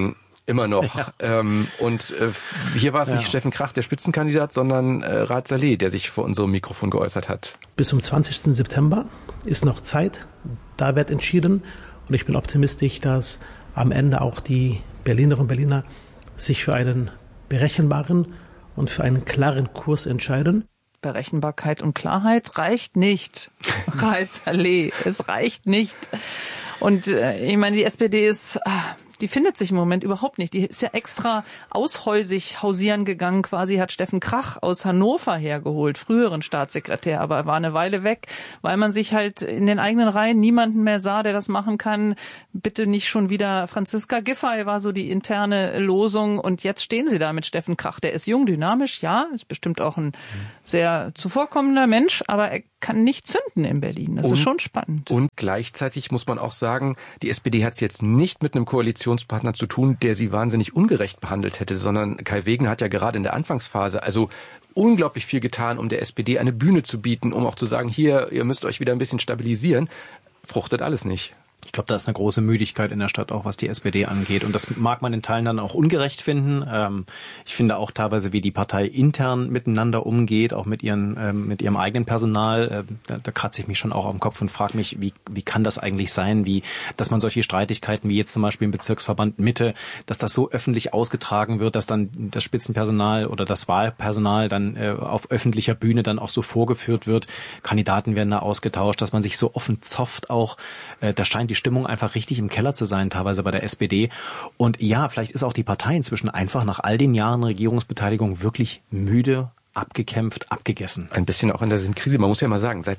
Speaker 26: Immer noch. Ja. Hier war es nicht Steffen Krach, der Spitzenkandidat, sondern Raad Saleh, der sich vor unserem Mikrofon geäußert hat.
Speaker 8: Bis zum 20. September ist noch Zeit. Da wird entschieden. Und ich bin optimistisch, dass am Ende auch die Berlinerinnen und Berliner sich für einen berechenbaren und für einen klaren Kurs entscheiden.
Speaker 28: Berechenbarkeit und Klarheit reicht nicht. Raad Saleh, es reicht nicht. Und ich meine, die SPD die findet sich im Moment überhaupt nicht. Die ist ja extra aushäusig hausieren gegangen, quasi hat Steffen Krach aus Hannover hergeholt, früheren Staatssekretär, aber er war eine Weile weg, weil man sich halt in den eigenen Reihen niemanden mehr sah, der das machen kann. Bitte nicht schon wieder Franziska Giffey war so die interne Losung und jetzt stehen sie da mit Steffen Krach. Der ist jung, dynamisch, ja, ist bestimmt auch ein sehr zuvorkommender Mensch, aber er kann nicht zünden in Berlin. Das ist schon spannend.
Speaker 26: Und gleichzeitig muss man auch sagen, die SPD hat es jetzt nicht mit einem Koalitionspartner zu tun, der sie wahnsinnig ungerecht behandelt hätte, sondern Kai Wegner hat ja gerade in der Anfangsphase unglaublich viel getan, um der SPD eine Bühne zu bieten, um auch zu sagen, hier, ihr müsst euch wieder ein bisschen stabilisieren. Fruchtet alles nicht.
Speaker 27: Ich glaube, da ist eine große Müdigkeit in der Stadt, auch was die SPD angeht. Und das mag man in Teilen dann auch ungerecht finden. Ich finde auch teilweise, wie die Partei intern miteinander umgeht, auch mit ihrem eigenen Personal. Da kratze ich mich schon auch am Kopf und frage mich, wie kann das eigentlich sein, dass man solche Streitigkeiten wie jetzt zum Beispiel im Bezirksverband Mitte, dass das so öffentlich ausgetragen wird, dass dann das Spitzenpersonal oder das Wahlpersonal dann auf öffentlicher Bühne dann auch so vorgeführt wird. Kandidaten werden da ausgetauscht, dass man sich so offen zofft auch. Da scheint die Stimmung einfach richtig im Keller zu sein, teilweise bei der SPD. Und ja, vielleicht ist auch die Partei inzwischen einfach nach all den Jahren Regierungsbeteiligung wirklich müde, abgekämpft, abgegessen.
Speaker 26: Ein bisschen auch in der Sinnkrise. Man muss ja mal sagen, seit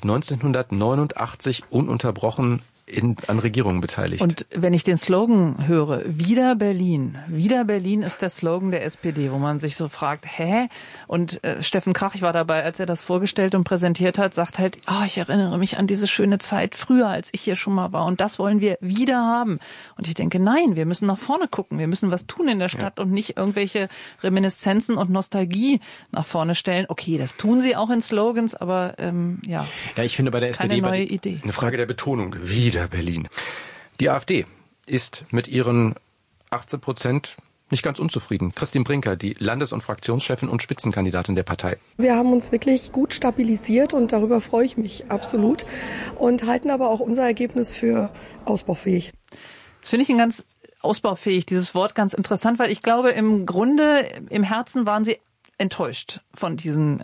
Speaker 26: 1989 ununterbrochen an Regierungen beteiligt.
Speaker 28: Und wenn ich den Slogan höre, wieder Berlin ist der Slogan der SPD, wo man sich so fragt, hä? Und Steffen Krach, ich war dabei, als er das vorgestellt und präsentiert hat, sagt halt, ich erinnere mich an diese schöne Zeit früher, als ich hier schon mal war und das wollen wir wieder haben. Und ich denke, nein, wir müssen nach vorne gucken, wir müssen was tun in der Stadt und nicht irgendwelche Reminiszenzen und Nostalgie nach vorne stellen. Okay, das tun sie auch in Slogans, aber
Speaker 27: Ja, ich finde bei der SPD
Speaker 28: keine neue Idee.
Speaker 26: Eine Frage der Betonung. Wieder Berlin. Die AfD ist mit ihren 18% nicht ganz unzufrieden. Christine Brinker, die Landes- und Fraktionschefin und Spitzenkandidatin der Partei.
Speaker 7: Wir haben uns wirklich gut stabilisiert und darüber freue ich mich absolut und halten aber auch unser Ergebnis für ausbaufähig.
Speaker 28: Das finde ich ein ganz ausbaufähig, dieses Wort ganz interessant, weil ich glaube, im Grunde, im Herzen waren sie enttäuscht von diesen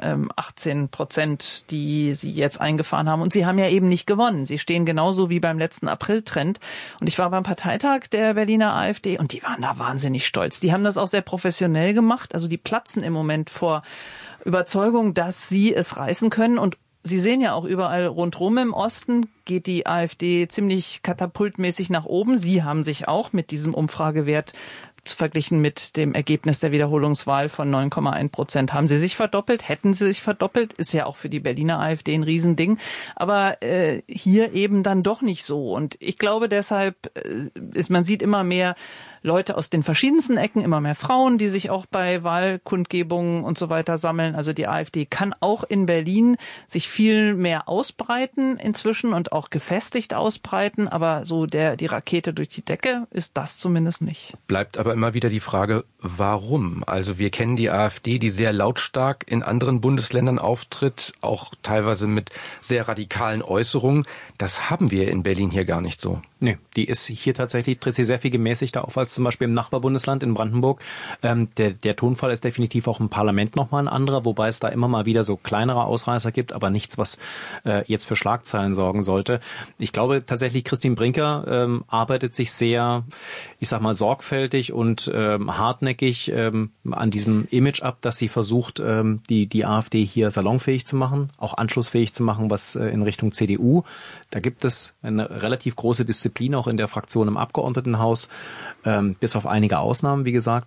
Speaker 28: 18%, die sie jetzt eingefahren haben. Und sie haben ja eben nicht gewonnen. Sie stehen genauso wie beim letzten April-Trend. Und ich war beim Parteitag der Berliner AfD und die waren da wahnsinnig stolz. Die haben das auch sehr professionell gemacht. Also die platzen im Moment vor Überzeugung, dass sie es reißen können. Und Sie sehen ja auch überall rundherum im Osten geht die AfD ziemlich katapultmäßig nach oben. Sie haben sich auch mit diesem Umfragewert verglichen mit dem Ergebnis der Wiederholungswahl von 9,1%. Haben sie sich verdoppelt? Hätten sie sich verdoppelt? Ist ja auch für die Berliner AfD ein Riesending. Aber hier eben dann doch nicht so. Und ich glaube deshalb, man sieht immer mehr Leute aus den verschiedensten Ecken, immer mehr Frauen, die sich auch bei Wahlkundgebungen und so weiter sammeln. Also die AfD kann auch in Berlin sich viel mehr ausbreiten inzwischen und auch gefestigt ausbreiten. Aber so die Rakete durch die Decke ist das zumindest nicht.
Speaker 26: Bleibt aber immer wieder die Frage, warum? Also wir kennen die AfD, die sehr lautstark in anderen Bundesländern auftritt, auch teilweise mit sehr radikalen Äußerungen. Das haben wir in Berlin hier gar nicht so.
Speaker 27: Nee, die ist hier tatsächlich, tritt sie sehr viel gemäßigter auf als zum Beispiel im Nachbarbundesland in Brandenburg. Der Tonfall ist definitiv auch im Parlament nochmal ein anderer, wobei es da immer mal wieder so kleinere Ausreißer gibt, aber nichts, was jetzt für Schlagzeilen sorgen sollte. Ich glaube tatsächlich, Christine Brinker arbeitet sich sehr, ich sag mal, sorgfältig und hartnäckig an diesem Image ab, dass sie versucht, die AfD hier salonfähig zu machen, auch anschlussfähig zu machen, was in Richtung CDU. Da gibt es eine relativ große Disziplin auch in der Fraktion im Abgeordnetenhaus, bis auf einige Ausnahmen, wie gesagt.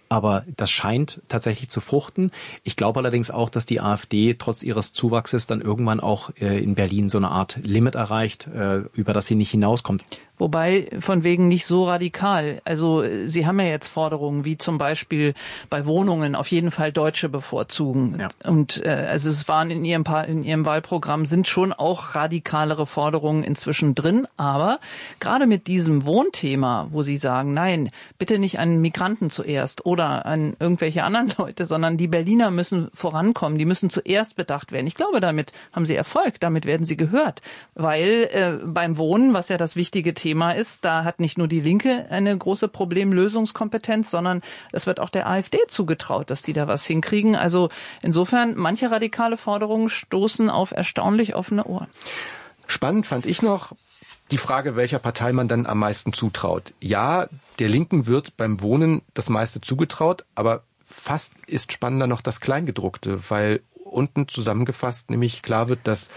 Speaker 27: Aber das scheint tatsächlich zu fruchten. Ich glaube allerdings auch, dass die AfD trotz ihres Zuwachses dann irgendwann auch in Berlin so eine Art Limit erreicht, über das sie nicht hinauskommt.
Speaker 28: Wobei von wegen nicht so radikal. Also Sie haben ja jetzt Forderungen, wie zum Beispiel bei Wohnungen auf jeden Fall Deutsche bevorzugen. Ja. Und also es waren in Ihrem Wahlprogramm sind schon auch radikalere Forderungen inzwischen drin. Aber gerade mit diesem Wohnthema, wo Sie sagen, nein, bitte nicht an Migranten zuerst oder an irgendwelche anderen Leute, sondern die Berliner müssen vorankommen, die müssen zuerst bedacht werden. Ich glaube, damit haben Sie Erfolg, damit werden Sie gehört. Weil beim Wohnen, was ja das wichtige Thema ist, da hat nicht nur die Linke eine große Problemlösungskompetenz, sondern es wird auch der AfD zugetraut, dass die da was hinkriegen. Also insofern, manche radikale Forderungen stoßen auf erstaunlich offene Ohren.
Speaker 26: Spannend fand ich noch die Frage, welcher Partei man dann am meisten zutraut. Ja, der Linken wird beim Wohnen das meiste zugetraut, aber fast ist spannender noch das Kleingedruckte, weil unten zusammengefasst nämlich klar wird, dass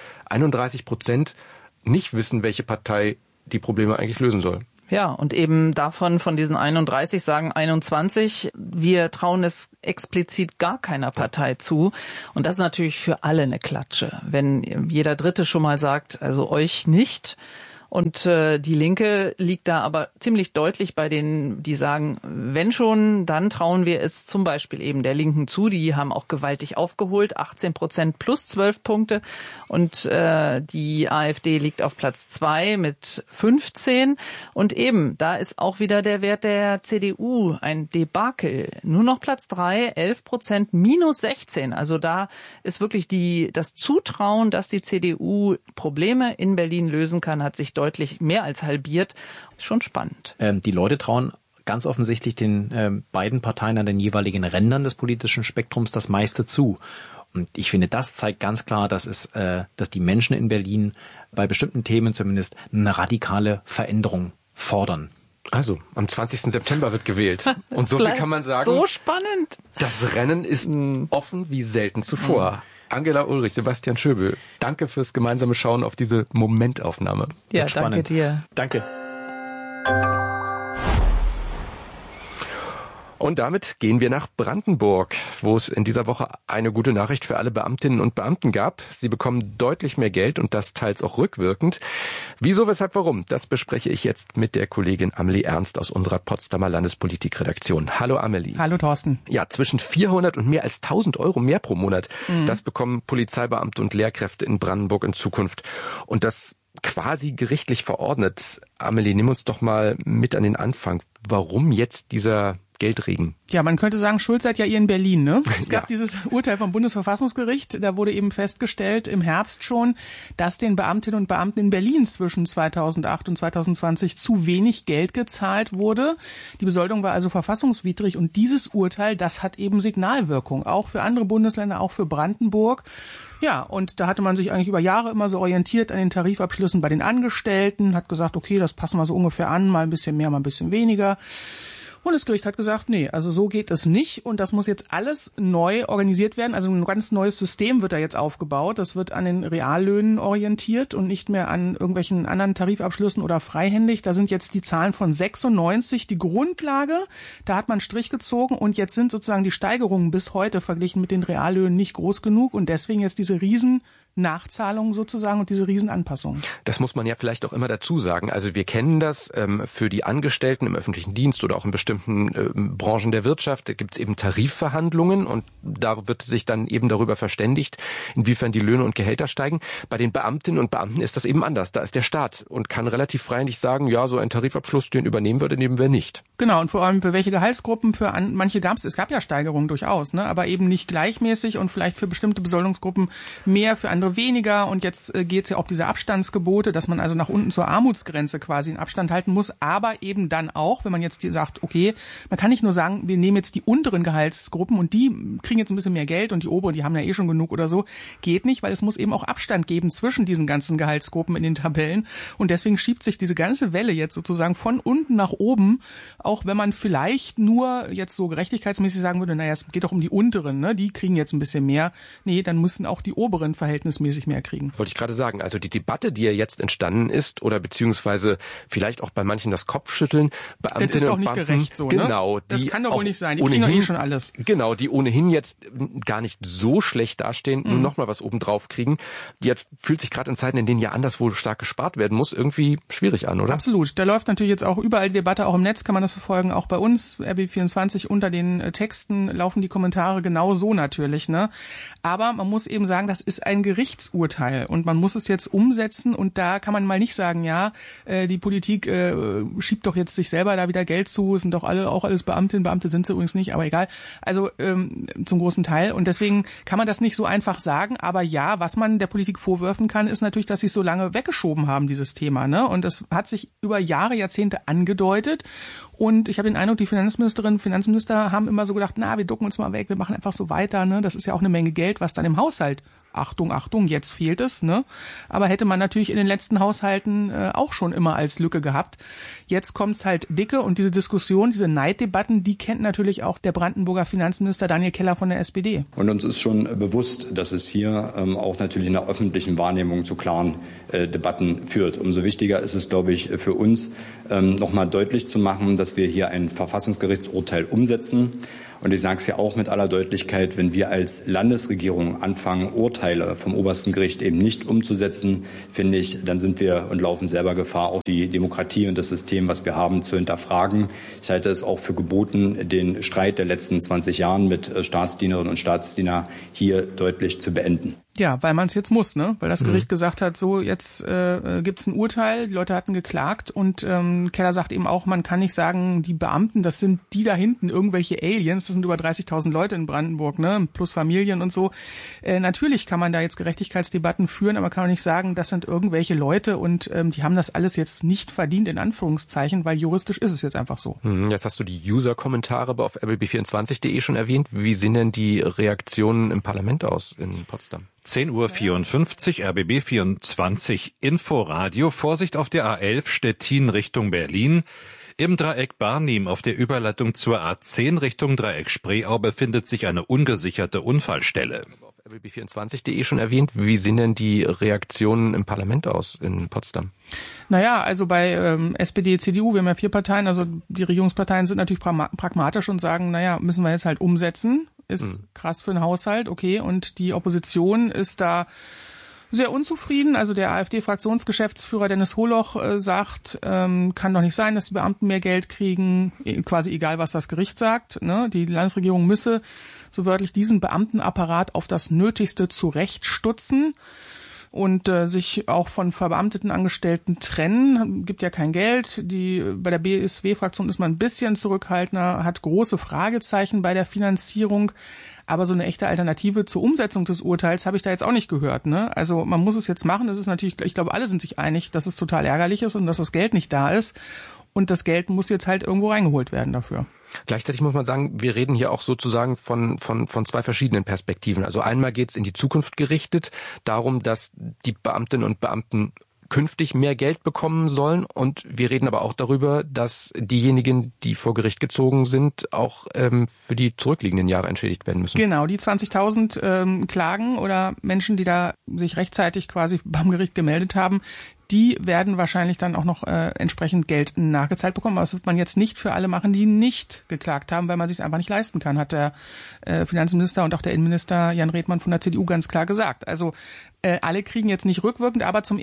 Speaker 26: 31% nicht wissen, welche Partei die Probleme eigentlich lösen soll.
Speaker 28: Ja, und eben von diesen 31 sagen 21, wir trauen es explizit gar keiner Partei zu. Und das ist natürlich für alle eine Klatsche. Wenn jeder Dritte schon mal sagt, also euch nicht. Und die Linke liegt da aber ziemlich deutlich bei denen, die sagen, wenn schon, dann trauen wir es zum Beispiel eben der Linken zu. Die haben auch gewaltig aufgeholt, 18% plus 12 Punkte. Und die AfD liegt auf Platz 2 mit 15. Und eben, da ist auch wieder der Wert der CDU ein Debakel. Nur noch Platz 3, 11%, minus 16. Also da ist wirklich das Zutrauen, dass die CDU Probleme in Berlin lösen kann, hat sich deutlich mehr als halbiert. Schon spannend.
Speaker 27: Die Leute trauen ganz offensichtlich den beiden Parteien an den jeweiligen Rändern des politischen Spektrums das meiste zu. Und ich finde, das zeigt ganz klar, dass die Menschen in Berlin bei bestimmten Themen zumindest eine radikale Veränderung fordern.
Speaker 26: Also, am 20. September wird gewählt. Und so viel kann man sagen.
Speaker 28: So spannend.
Speaker 26: Das Rennen ist offen wie selten zuvor. Angela Ulrich, Sebastian Schöbel, danke fürs gemeinsame Schauen auf diese Momentaufnahme.
Speaker 28: Ja, danke dir.
Speaker 27: Danke.
Speaker 26: Und damit gehen wir nach Brandenburg, wo es in dieser Woche eine gute Nachricht für alle Beamtinnen und Beamten gab. Sie bekommen deutlich mehr Geld und das teils auch rückwirkend. Wieso, weshalb, warum? Das bespreche ich jetzt mit der Kollegin Amelie Ernst aus unserer Potsdamer Landespolitikredaktion. Hallo Amelie.
Speaker 6: Hallo Thorsten.
Speaker 26: Ja, zwischen 400 und mehr als 1000 Euro mehr pro Monat. Das bekommen Polizeibeamte und Lehrkräfte in Brandenburg in Zukunft. Und das quasi gerichtlich verordnet. Amelie, nimm uns doch mal mit an den Anfang. Warum jetzt dieser Geldregen?
Speaker 6: Ja, man könnte sagen, schuld seid ja ihr in Berlin, ne? Es gab dieses Urteil vom Bundesverfassungsgericht, da wurde eben festgestellt im Herbst schon, dass den Beamtinnen und Beamten in Berlin zwischen 2008 und 2020 zu wenig Geld gezahlt wurde. Die Besoldung war also verfassungswidrig und dieses Urteil, das hat eben Signalwirkung, auch für andere Bundesländer, auch für Brandenburg. Ja, und da hatte man sich eigentlich über Jahre immer so orientiert an den Tarifabschlüssen bei den Angestellten, hat gesagt, okay, das passen wir so ungefähr an, mal ein bisschen mehr, mal ein bisschen weniger. Und das Gericht hat gesagt, nee, also so geht es nicht und das muss jetzt alles neu organisiert werden. Also ein ganz neues System wird da jetzt aufgebaut. Das wird an den Reallöhnen orientiert und nicht mehr an irgendwelchen anderen Tarifabschlüssen oder freihändig. Da sind jetzt die Zahlen von 96 die Grundlage. Da hat man einen Strich gezogen und jetzt sind sozusagen die Steigerungen bis heute verglichen mit den Reallöhnen nicht groß genug und deswegen jetzt diese Nachzahlungen sozusagen und diese Riesenanpassungen.
Speaker 26: Das muss man ja vielleicht auch immer dazu sagen. Also wir kennen das für die Angestellten im öffentlichen Dienst oder auch in bestimmten Branchen der Wirtschaft. Da gibt es eben Tarifverhandlungen und da wird sich dann eben darüber verständigt, inwiefern die Löhne und Gehälter steigen. Bei den Beamtinnen und Beamten ist das eben anders. Da ist der Staat und kann relativ freihändig sagen, ja, so ein Tarifabschluss, den übernehmen wir, den nehmen wir nicht.
Speaker 6: Genau, und vor allem für welche Gehaltsgruppen, manche es gab ja Steigerungen durchaus, ne, aber eben nicht gleichmäßig und vielleicht für bestimmte Besoldungsgruppen mehr, für andere weniger und jetzt geht es ja auch diese Abstandsgebote, dass man also nach unten zur Armutsgrenze quasi einen Abstand halten muss, aber eben dann auch, wenn man jetzt sagt, okay, man kann nicht nur sagen, wir nehmen jetzt die unteren Gehaltsgruppen und die kriegen jetzt ein bisschen mehr Geld und die oberen, die haben ja eh schon genug oder so, geht nicht, weil es muss eben auch Abstand geben zwischen diesen ganzen Gehaltsgruppen in den Tabellen und deswegen schiebt sich diese ganze Welle jetzt sozusagen von unten nach oben, auch wenn man vielleicht nur jetzt so gerechtigkeitsmäßig sagen würde, naja, es geht doch um die unteren, ne, die kriegen jetzt ein bisschen mehr, nee, dann müssen auch die oberen Verhältnisse verhältnismäßig mehr kriegen.
Speaker 26: Wollte ich gerade sagen, also die Debatte, die ja jetzt entstanden ist, oder beziehungsweise vielleicht auch bei manchen das Kopfschütteln, Beamtinnen
Speaker 6: das ist doch nicht
Speaker 26: und Beamten,
Speaker 6: gerecht so,
Speaker 26: genau,
Speaker 6: ne? Das kann doch wohl nicht sein, die
Speaker 26: ohnehin,
Speaker 6: kriegen doch eh schon alles.
Speaker 26: Genau, die ohnehin jetzt gar nicht so schlecht dastehen und nochmal was obendrauf kriegen. Jetzt fühlt sich gerade in Zeiten, in denen ja anderswo stark gespart werden muss, irgendwie schwierig an, oder?
Speaker 6: Absolut. Da läuft natürlich jetzt auch überall die Debatte, auch im Netz kann man das verfolgen, auch bei uns, RB24, unter den Texten laufen die Kommentare genau so natürlich, ne? Aber man muss eben sagen, das ist ein Gerichtsurteil und man muss es jetzt umsetzen und da kann man mal nicht sagen, ja, die Politik schiebt doch jetzt sich selber da wieder Geld zu, sind doch alle auch alles Beamtinnen, Beamte sind sie übrigens nicht, aber egal. Also zum großen Teil und deswegen kann man das nicht so einfach sagen, aber ja, was man der Politik vorwerfen kann, ist natürlich, dass sie es so lange weggeschoben haben, dieses Thema, ne? Und das hat sich über Jahre, Jahrzehnte angedeutet und ich habe den Eindruck, die Finanzminister haben immer so gedacht, na, wir ducken uns mal weg, wir machen einfach so weiter, ne? Das ist ja auch eine Menge Geld, was dann im Haushalt, Achtung, Achtung, jetzt fehlt es, ne? Aber hätte man natürlich in den letzten Haushalten auch schon immer als Lücke gehabt. Jetzt kommt's halt dicke und diese Diskussion, diese Neiddebatten, die kennt natürlich auch der Brandenburger Finanzminister Daniel Keller von der SPD.
Speaker 9: Und uns ist schon bewusst, dass es hier auch natürlich in der öffentlichen Wahrnehmung zu klaren Debatten führt. Umso wichtiger ist es, glaube ich, für uns, nochmal deutlich zu machen, dass wir hier ein Verfassungsgerichtsurteil umsetzen. Und ich sage es ja auch mit aller Deutlichkeit, wenn wir als Landesregierung anfangen, Urteile vom obersten Gericht eben nicht umzusetzen, finde ich, dann sind wir und laufen selber Gefahr, auch die Demokratie und das System, was wir haben, zu hinterfragen. Ich halte es auch für geboten, den Streit der letzten 20 Jahren mit Staatsdienerinnen und Staatsdienern hier deutlich zu beenden.
Speaker 6: Ja, weil man es jetzt muss, ne? Weil das Gericht gesagt hat, so jetzt gibt's ein Urteil, die Leute hatten geklagt und Keller sagt eben auch, man kann nicht sagen, die Beamten, das sind die da hinten, irgendwelche Aliens, das sind über 30.000 Leute in Brandenburg, ne? Plus Familien und so. Natürlich kann man da jetzt Gerechtigkeitsdebatten führen, aber kann man nicht sagen, das sind irgendwelche Leute und die haben das alles jetzt nicht verdient, in Anführungszeichen, weil juristisch ist es jetzt einfach so.
Speaker 26: Jetzt hast du die User-Kommentare auf rbb24.de schon erwähnt. Wie sehen denn die Reaktionen im Parlament aus in Potsdam?
Speaker 24: 10:54 Uhr, RBB 24 Inforadio. Vorsicht auf der A11 Stettin Richtung Berlin. Im Dreieck Barnim auf der Überleitung zur A10 Richtung Dreieck Spreeau befindet sich eine ungesicherte Unfallstelle.
Speaker 26: Auf rbb24.de schon erwähnt. Wie sehen denn die Reaktionen im Parlament aus in Potsdam?
Speaker 6: Naja, also bei SPD, CDU, wir haben ja 4 Parteien, also die Regierungsparteien sind natürlich pragmatisch und sagen, naja, müssen wir jetzt halt umsetzen. Ist krass für den Haushalt, okay. Und die Opposition ist da sehr unzufrieden. Also der AfD-Fraktionsgeschäftsführer Dennis Holoch sagt, kann doch nicht sein, dass die Beamten mehr Geld kriegen, quasi egal, was das Gericht sagt. Ne? Die Landesregierung müsse so wörtlich diesen Beamtenapparat auf das Nötigste zurechtstutzen und sich auch von verbeamteten Angestellten trennen. Gibt ja kein Geld. Bei der BSW-Fraktion ist man ein bisschen zurückhaltender, hat große Fragezeichen bei der Finanzierung. Aber so eine echte Alternative zur Umsetzung des Urteils habe ich da jetzt auch nicht gehört. Ne? Also man muss es jetzt machen. Das ist natürlich, ich glaube, alle sind sich einig, dass es total ärgerlich ist und dass das Geld nicht da ist. Und das Geld muss jetzt halt irgendwo reingeholt werden dafür.
Speaker 26: Gleichzeitig muss man sagen, wir reden hier auch sozusagen von 2 verschiedenen Perspektiven. Also einmal geht es in die Zukunft gerichtet, darum, dass die Beamtinnen und Beamten künftig mehr Geld bekommen sollen. Und wir reden aber auch darüber, dass diejenigen, die vor Gericht gezogen sind, auch für die zurückliegenden Jahre entschädigt werden müssen.
Speaker 6: Genau, die 20.000 Klagen oder Menschen, die da sich rechtzeitig quasi beim Gericht gemeldet haben, die werden wahrscheinlich dann auch noch entsprechend Geld nachgezahlt bekommen. Aber das wird man jetzt nicht für alle machen, die nicht geklagt haben, weil man sich es einfach nicht leisten kann, hat der Finanzminister und auch der Innenminister Jan Redmann von der CDU ganz klar gesagt. Also alle kriegen jetzt nicht rückwirkend, aber zum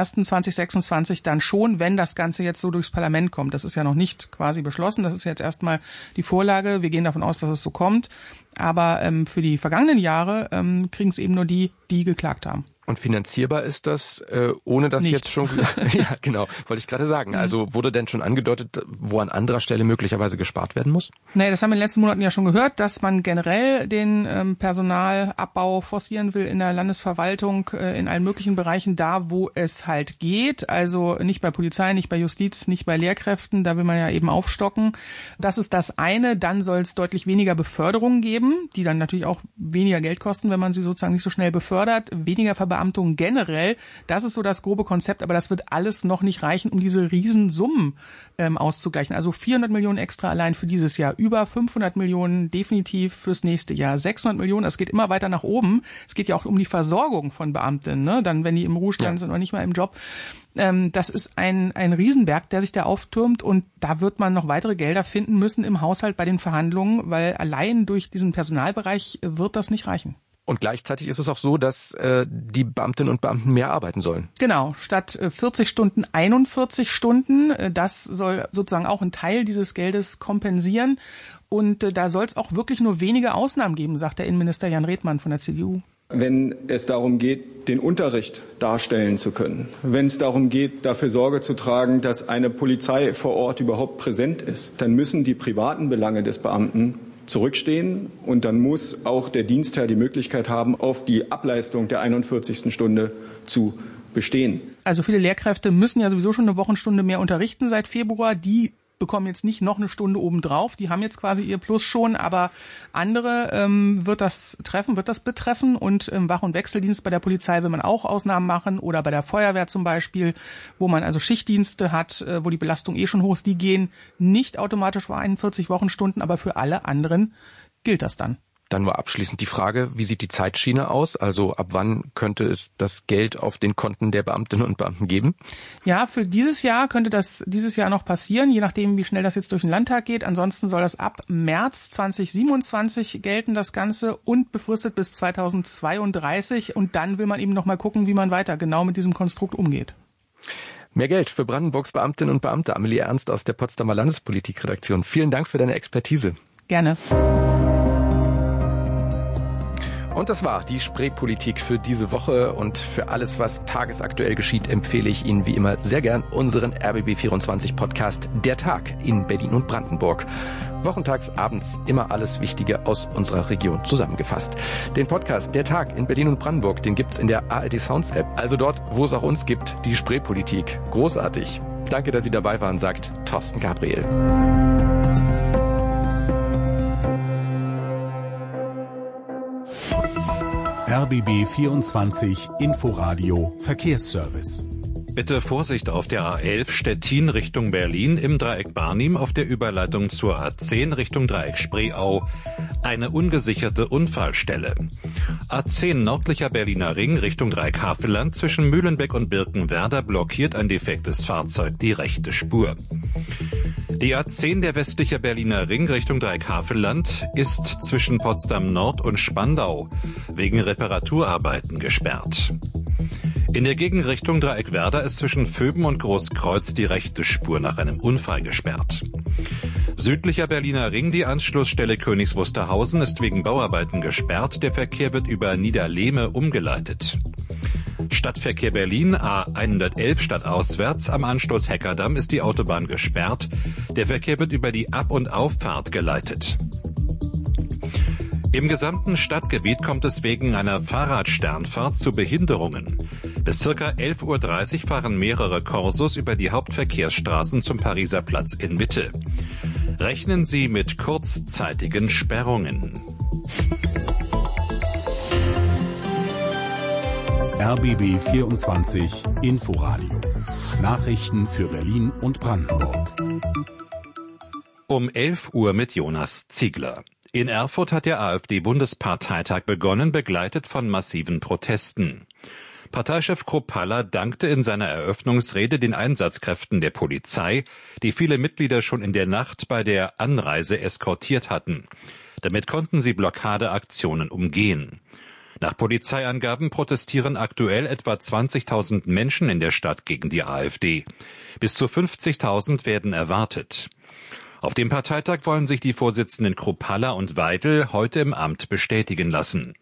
Speaker 6: 01.01.2026 dann schon, wenn das Ganze jetzt so durchs Parlament kommt. Das ist ja noch nicht quasi beschlossen. Das ist jetzt erstmal die Vorlage. Wir gehen davon aus, dass es so kommt. Aber für die vergangenen Jahre kriegen es eben nur die geklagt haben.
Speaker 26: Und finanzierbar ist das, ohne dass
Speaker 6: nicht.
Speaker 26: Jetzt schon... Ja, genau, wollte ich gerade sagen. Also wurde denn schon angedeutet, wo an anderer Stelle möglicherweise gespart werden muss?
Speaker 6: Nee, das haben wir in den letzten Monaten ja schon gehört, dass man generell den Personalabbau forcieren will in der Landesverwaltung, in allen möglichen Bereichen, da wo es halt geht. Also nicht bei Polizei, nicht bei Justiz, nicht bei Lehrkräften, da will man ja eben aufstocken. Das ist das eine. Dann soll es deutlich weniger Beförderungen geben, die dann natürlich auch weniger Geld kosten, wenn man sie sozusagen nicht so schnell befördert. Weniger Verbeamtung generell. Das ist so das grobe Konzept, aber das wird alles noch nicht reichen, um diese Riesensummen auszugleichen. Also 400 Millionen extra allein für dieses Jahr, über 500 Millionen definitiv fürs nächste Jahr, 600 Millionen, das geht immer weiter nach oben. Es geht ja auch um die Versorgung von Beamten, ne? Dann, wenn die im Ruhestand sind oder nicht mal im Job. Das ist ein Riesenberg, der sich da auftürmt, und da wird man noch weitere Gelder finden müssen im Haushalt bei den Verhandlungen, weil allein durch diesen Personalbereich wird das nicht reichen.
Speaker 26: Und gleichzeitig ist es auch so, dass die Beamtinnen und Beamten mehr arbeiten sollen.
Speaker 6: Genau, statt 40 Stunden 41 Stunden. Das soll sozusagen auch einen Teil dieses Geldes kompensieren. Und da soll es auch wirklich nur wenige Ausnahmen geben, sagt der Innenminister Jan Redmann von der CDU.
Speaker 10: Wenn es darum geht, den Unterricht darstellen zu können, wenn es darum geht, dafür Sorge zu tragen, dass eine Polizei vor Ort überhaupt präsent ist, dann müssen die privaten Belange des Beamten zurückstehen, und dann muss auch der Dienstherr die Möglichkeit haben, auf die Ableistung der 41. Stunde zu bestehen.
Speaker 6: Also viele Lehrkräfte müssen ja sowieso schon eine Wochenstunde mehr unterrichten seit Februar. Die bekommen jetzt nicht noch eine Stunde obendrauf. Die haben jetzt quasi ihr Plus schon, aber andere wird das betreffen. Und im Wach- und Wechseldienst bei der Polizei will man auch Ausnahmen machen, oder bei der Feuerwehr zum Beispiel, wo man also Schichtdienste hat, wo die Belastung schon hoch ist. Die gehen nicht automatisch vor 41 Wochenstunden, aber für alle anderen gilt das dann.
Speaker 26: Dann nur abschließend die Frage, wie sieht die Zeitschiene aus? Also ab wann könnte es das Geld auf den Konten der Beamtinnen und Beamten geben?
Speaker 6: Ja, für dieses Jahr könnte das dieses Jahr noch passieren, je nachdem, wie schnell das jetzt durch den Landtag geht. Ansonsten soll das ab März 2027 gelten, das Ganze, und befristet bis 2032. Und dann will man eben noch mal gucken, wie man weiter genau mit diesem Konstrukt umgeht.
Speaker 26: Mehr Geld für Brandenburgs Beamtinnen und Beamte. Amelie Ernst aus der Potsdamer Landespolitikredaktion. Vielen Dank für deine Expertise.
Speaker 6: Gerne.
Speaker 26: Und das war die Spreepolitik für diese Woche, und für alles, was tagesaktuell geschieht, empfehle ich Ihnen wie immer sehr gern unseren RBB24 Podcast Der Tag in Berlin und Brandenburg. Wochentags abends immer alles Wichtige aus unserer Region zusammengefasst. Den Podcast Der Tag in Berlin und Brandenburg, den gibt's in der ARD Sounds App, also dort, wo es auch uns gibt, die Spreepolitik. Großartig. Danke, dass Sie dabei waren, sagt Thorsten Gabriel.
Speaker 5: RBB 24 Inforadio Verkehrsservice.
Speaker 24: Bitte Vorsicht auf der A11 Stettin Richtung Berlin, im Dreieck Barnim auf der Überleitung zur A10 Richtung Dreieck Spreeau. Eine ungesicherte Unfallstelle. A10 nördlicher Berliner Ring Richtung Dreieck Havelland zwischen Mühlenbeck und Birkenwerder blockiert ein defektes Fahrzeug die rechte Spur. Die A10 der westliche Berliner Ring Richtung Dreieck Havelland ist zwischen Potsdam Nord und Spandau wegen Reparaturarbeiten gesperrt. In der Gegenrichtung Dreieck Werder ist zwischen Vöben und Großkreuz die rechte Spur nach einem Unfall gesperrt. Südlicher Berliner Ring, die Anschlussstelle Königs Wusterhausen, ist wegen Bauarbeiten gesperrt. Der Verkehr wird über Niederlehme umgeleitet. Stadtverkehr Berlin, A111 stadtauswärts, am Anschluss Heckerdamm ist die Autobahn gesperrt. Der Verkehr wird über die Ab- und Auffahrt geleitet. Im gesamten Stadtgebiet kommt es wegen einer Fahrradsternfahrt zu Behinderungen. Bis ca. 11.30 Uhr fahren mehrere Korsos über die Hauptverkehrsstraßen zum Pariser Platz in Mitte. Rechnen Sie mit kurzzeitigen Sperrungen.
Speaker 5: RBB 24 Inforadio. Nachrichten für Berlin und Brandenburg.
Speaker 24: Um 11 Uhr mit Jonas Ziegler. In Erfurt hat der AfD-Bundesparteitag begonnen, begleitet von massiven Protesten. Parteichef Kruppalla dankte in seiner Eröffnungsrede den Einsatzkräften der Polizei, die viele Mitglieder schon in der Nacht bei der Anreise eskortiert hatten. Damit konnten sie Blockadeaktionen umgehen. Nach Polizeiangaben protestieren aktuell etwa 20.000 Menschen in der Stadt gegen die AfD. Bis zu 50.000 werden erwartet. Auf dem Parteitag wollen sich die Vorsitzenden Kruppalla und Weidel heute im Amt bestätigen lassen.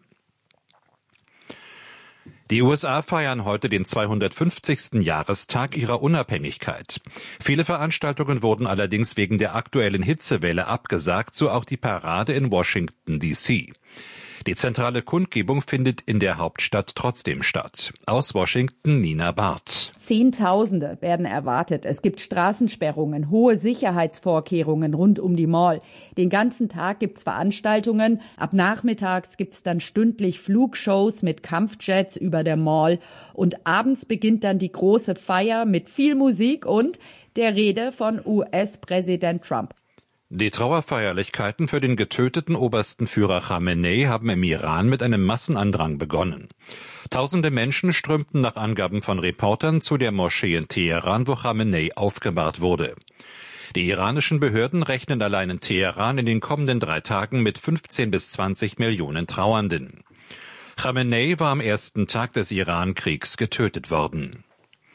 Speaker 24: Die USA feiern heute den 250. Jahrestag ihrer Unabhängigkeit. Viele Veranstaltungen wurden allerdings wegen der aktuellen Hitzewelle abgesagt, so auch die Parade in Washington, D.C. Die zentrale Kundgebung findet in der Hauptstadt trotzdem statt. Aus Washington Nina Barth.
Speaker 11: Zehntausende werden erwartet. Es gibt Straßensperrungen, hohe Sicherheitsvorkehrungen rund um die Mall. Den ganzen Tag gibt's Veranstaltungen. Ab nachmittags gibt's dann stündlich Flugshows mit Kampfjets über der Mall. Und abends beginnt dann die große Feier mit viel Musik und der Rede von US-Präsident Trump.
Speaker 24: Die Trauerfeierlichkeiten für den getöteten obersten Führer Khamenei haben im Iran mit einem Massenandrang begonnen. Tausende Menschen strömten nach Angaben von Reportern zu der Moschee in Teheran, wo Khamenei aufgebahrt wurde. Die iranischen Behörden rechnen allein in Teheran in den kommenden 3 Tagen mit 15 bis 20 Millionen Trauernden. Khamenei war am ersten Tag des Iran-Kriegs getötet worden.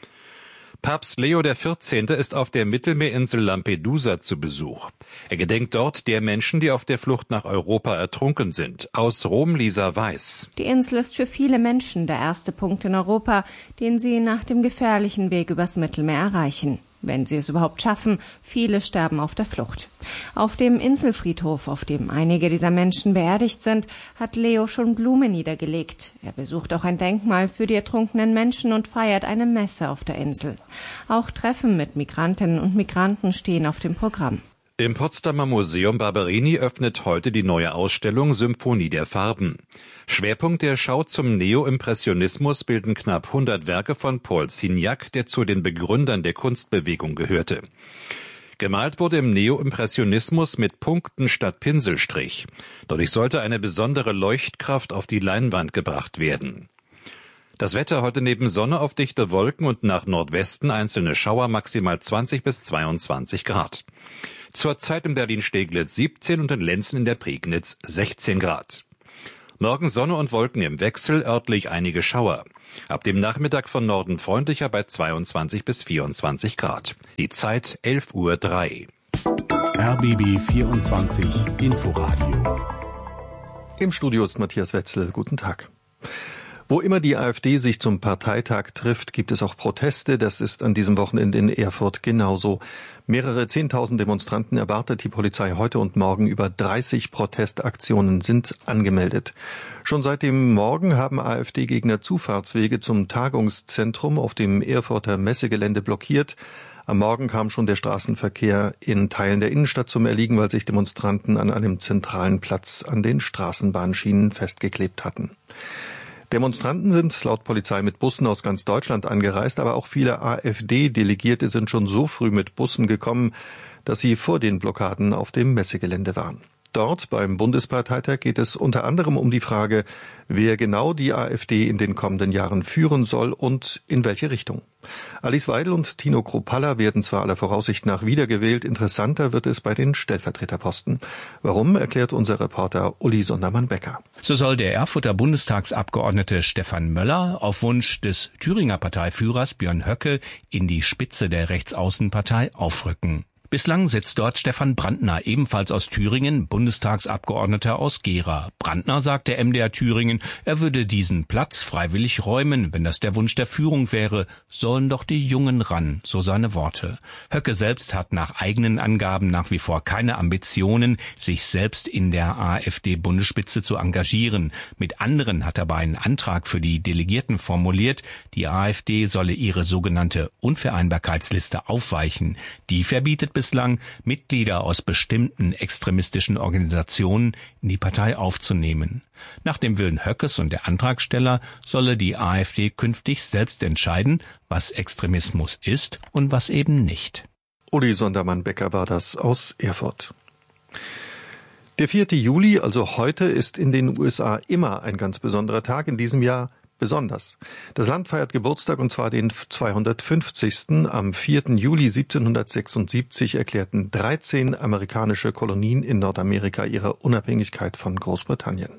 Speaker 24: Papst Leo XIV. Ist auf der Mittelmeerinsel Lampedusa zu Besuch. Er gedenkt dort der Menschen, die auf der Flucht nach Europa ertrunken sind. Aus Rom Lisa Weiß.
Speaker 25: Die Insel ist für viele Menschen der erste Punkt in Europa, den sie nach dem gefährlichen Weg übers Mittelmeer erreichen. Wenn sie es überhaupt schaffen, viele sterben auf der Flucht. Auf dem Inselfriedhof, auf dem einige dieser Menschen beerdigt sind, hat Leo schon Blumen niedergelegt. Er besucht auch ein Denkmal für die ertrunkenen Menschen und feiert eine Messe auf der Insel. Auch Treffen mit Migrantinnen und Migranten stehen auf dem Programm.
Speaker 24: Im Potsdamer Museum Barberini öffnet heute die neue Ausstellung Symphonie der Farben. Schwerpunkt der Schau zum Neoimpressionismus bilden knapp 100 Werke von Paul Signac, der zu den Begründern der Kunstbewegung gehörte. Gemalt wurde im Neoimpressionismus mit Punkten statt Pinselstrich. Dadurch sollte eine besondere Leuchtkraft auf die Leinwand gebracht werden. Das Wetter heute neben Sonne auf dichte Wolken und nach Nordwesten einzelne Schauer, maximal 20 bis 22 Grad. Zurzeit in Berlin-Steglitz 17 und in Lenzen in der Prignitz 16 Grad. Morgen Sonne und Wolken im Wechsel, örtlich einige Schauer. Ab dem Nachmittag von Norden freundlicher bei 22 bis 24 Grad. Die Zeit 11:03 Uhr.
Speaker 5: RBB 24 Inforadio.
Speaker 3: Im Studio ist Matthias Wetzel. Guten Tag. Wo immer die AfD sich zum Parteitag trifft, gibt es auch Proteste. Das ist an diesem Wochenende in Erfurt genauso. Mehrere 10.000 Demonstranten erwartet die Polizei heute und morgen. Über 30 Protestaktionen sind angemeldet. Schon seit dem Morgen haben AfD-Gegner Zufahrtswege zum Tagungszentrum auf dem Erfurter Messegelände blockiert. Am Morgen kam schon der Straßenverkehr in Teilen der Innenstadt zum Erliegen, weil sich Demonstranten an einem zentralen Platz an den Straßenbahnschienen festgeklebt hatten. Demonstranten sind laut Polizei mit Bussen aus ganz Deutschland angereist, aber auch viele AfD-Delegierte sind schon so früh mit Bussen gekommen, dass sie vor den Blockaden auf dem Messegelände waren. Dort beim Bundesparteitag geht es unter anderem um die Frage, wer genau die AfD in den kommenden Jahren führen soll und in welche Richtung. Alice Weidel und Tino Kruppalla werden zwar aller Voraussicht nach wiedergewählt, interessanter wird es bei den Stellvertreterposten. Warum, erklärt unser Reporter Uli Sondermann-Becker.
Speaker 12: So soll der Erfurter Bundestagsabgeordnete Stefan Möller auf Wunsch des Thüringer Parteiführers Björn Höcke in die Spitze der Rechtsaußenpartei aufrücken. Bislang sitzt dort Stefan Brandner, ebenfalls aus Thüringen, Bundestagsabgeordneter aus Gera. Brandner sagt der MDR Thüringen, er würde diesen Platz freiwillig räumen. Wenn das der Wunsch der Führung wäre, sollen doch die Jungen ran, so seine Worte. Höcke selbst hat nach eigenen Angaben nach wie vor keine Ambitionen, sich selbst in der AfD-Bundesspitze zu engagieren. Mit anderen hat er aber einen Antrag für die Delegierten formuliert. Die AfD solle ihre sogenannte Unvereinbarkeitsliste aufweichen. Die verbietet bislang, Mitglieder aus bestimmten extremistischen Organisationen in die Partei aufzunehmen. Nach dem Willen Höckes und der Antragsteller solle die AfD künftig selbst entscheiden, was Extremismus ist und was eben nicht.
Speaker 3: Uli Sondermann-Becker war das aus Erfurt. Der 4. Juli, also heute, ist in den USA immer ein ganz besonderer Tag, in diesem Jahr besonders. Das Land feiert Geburtstag, und zwar den 250. Am 4. Juli 1776 erklärten 13 amerikanische Kolonien in Nordamerika ihre Unabhängigkeit von Großbritannien.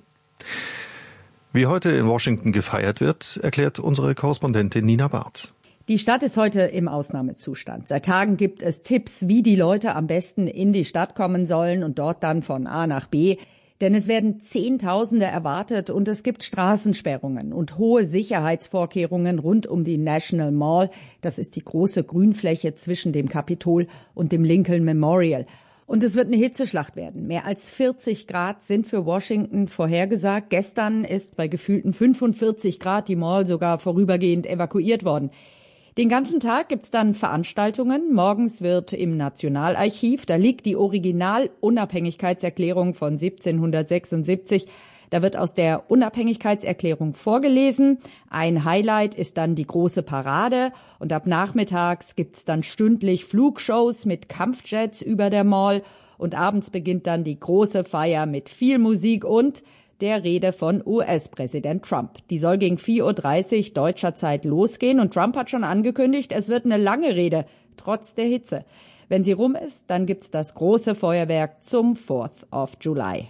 Speaker 3: Wie heute in Washington gefeiert wird, erklärt unsere Korrespondentin Nina Barth.
Speaker 11: Die Stadt ist heute im Ausnahmezustand. Seit Tagen gibt es Tipps, wie die Leute am besten in die Stadt kommen sollen und dort dann von A nach B. Denn es werden Zehntausende erwartet und es gibt Straßensperrungen und hohe Sicherheitsvorkehrungen rund um die National Mall. Das ist die große Grünfläche zwischen dem Kapitol und dem Lincoln Memorial. Und es wird eine Hitzeschlacht werden. Mehr als 40 Grad sind für Washington vorhergesagt. Gestern ist bei gefühlten 45 Grad die Mall sogar vorübergehend evakuiert worden. Den ganzen Tag gibt's dann Veranstaltungen. Morgens wird im Nationalarchiv, da liegt die Original-Unabhängigkeitserklärung von 1776, Da wird aus der Unabhängigkeitserklärung vorgelesen. Ein Highlight ist dann die große Parade und ab nachmittags gibt's dann stündlich Flugshows mit Kampfjets über der Mall und abends beginnt dann die große Feier mit viel Musik und der Rede von US-Präsident Trump. Die soll gegen 4:30 Uhr deutscher Zeit losgehen und Trump hat schon angekündigt, es wird eine lange Rede, trotz der Hitze. Wenn sie rum ist, dann gibt's das große Feuerwerk zum 4th of July.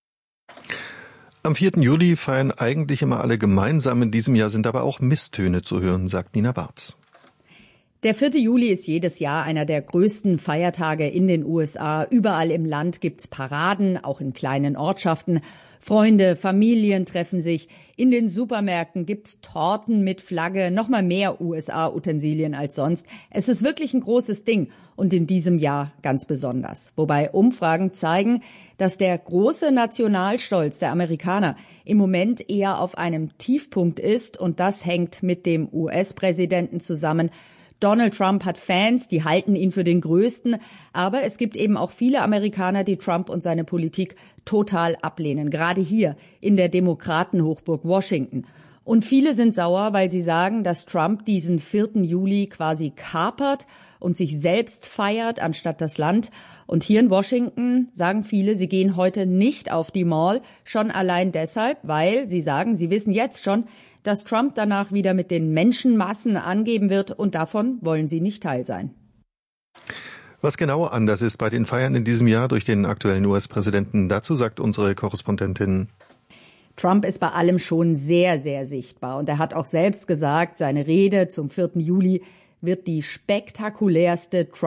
Speaker 3: Am 4. Juli feiern eigentlich immer alle gemeinsam. In diesem Jahr sind aber auch Misstöne zu hören, sagt Nina Bartz.
Speaker 11: Der 4. Juli ist jedes Jahr einer der größten Feiertage in den USA. Überall im Land gibt's Paraden, auch in kleinen Ortschaften. Freunde, Familien treffen sich. In den Supermärkten gibt's Torten mit Flagge, noch mal mehr USA-Utensilien als sonst. Es ist wirklich ein großes Ding und in diesem Jahr ganz besonders. Wobei Umfragen zeigen, dass der große Nationalstolz der Amerikaner im Moment eher auf einem Tiefpunkt ist und das hängt mit dem US-Präsidenten zusammen. Donald Trump hat Fans, die halten ihn für den Größten, aber es gibt eben auch viele Amerikaner, die Trump und seine Politik total ablehnen, gerade hier in der Demokratenhochburg Washington. Und viele sind sauer, weil sie sagen, dass Trump diesen 4. Juli quasi kapert und sich selbst feiert, anstatt das Land. Und hier in Washington sagen viele, sie gehen heute nicht auf die Mall, schon allein deshalb, weil sie sagen, sie wissen jetzt schon, dass Trump danach wieder mit den Menschenmassen angeben wird und davon wollen sie nicht Teil sein.
Speaker 3: Was genau anders ist bei den Feiern in diesem Jahr durch den aktuellen US-Präsidenten, dazu sagt unsere Korrespondentin.
Speaker 11: Trump ist bei allem schon sehr, sehr sichtbar und er hat auch selbst gesagt, seine Rede zum 4. Juli wird die spektakulärste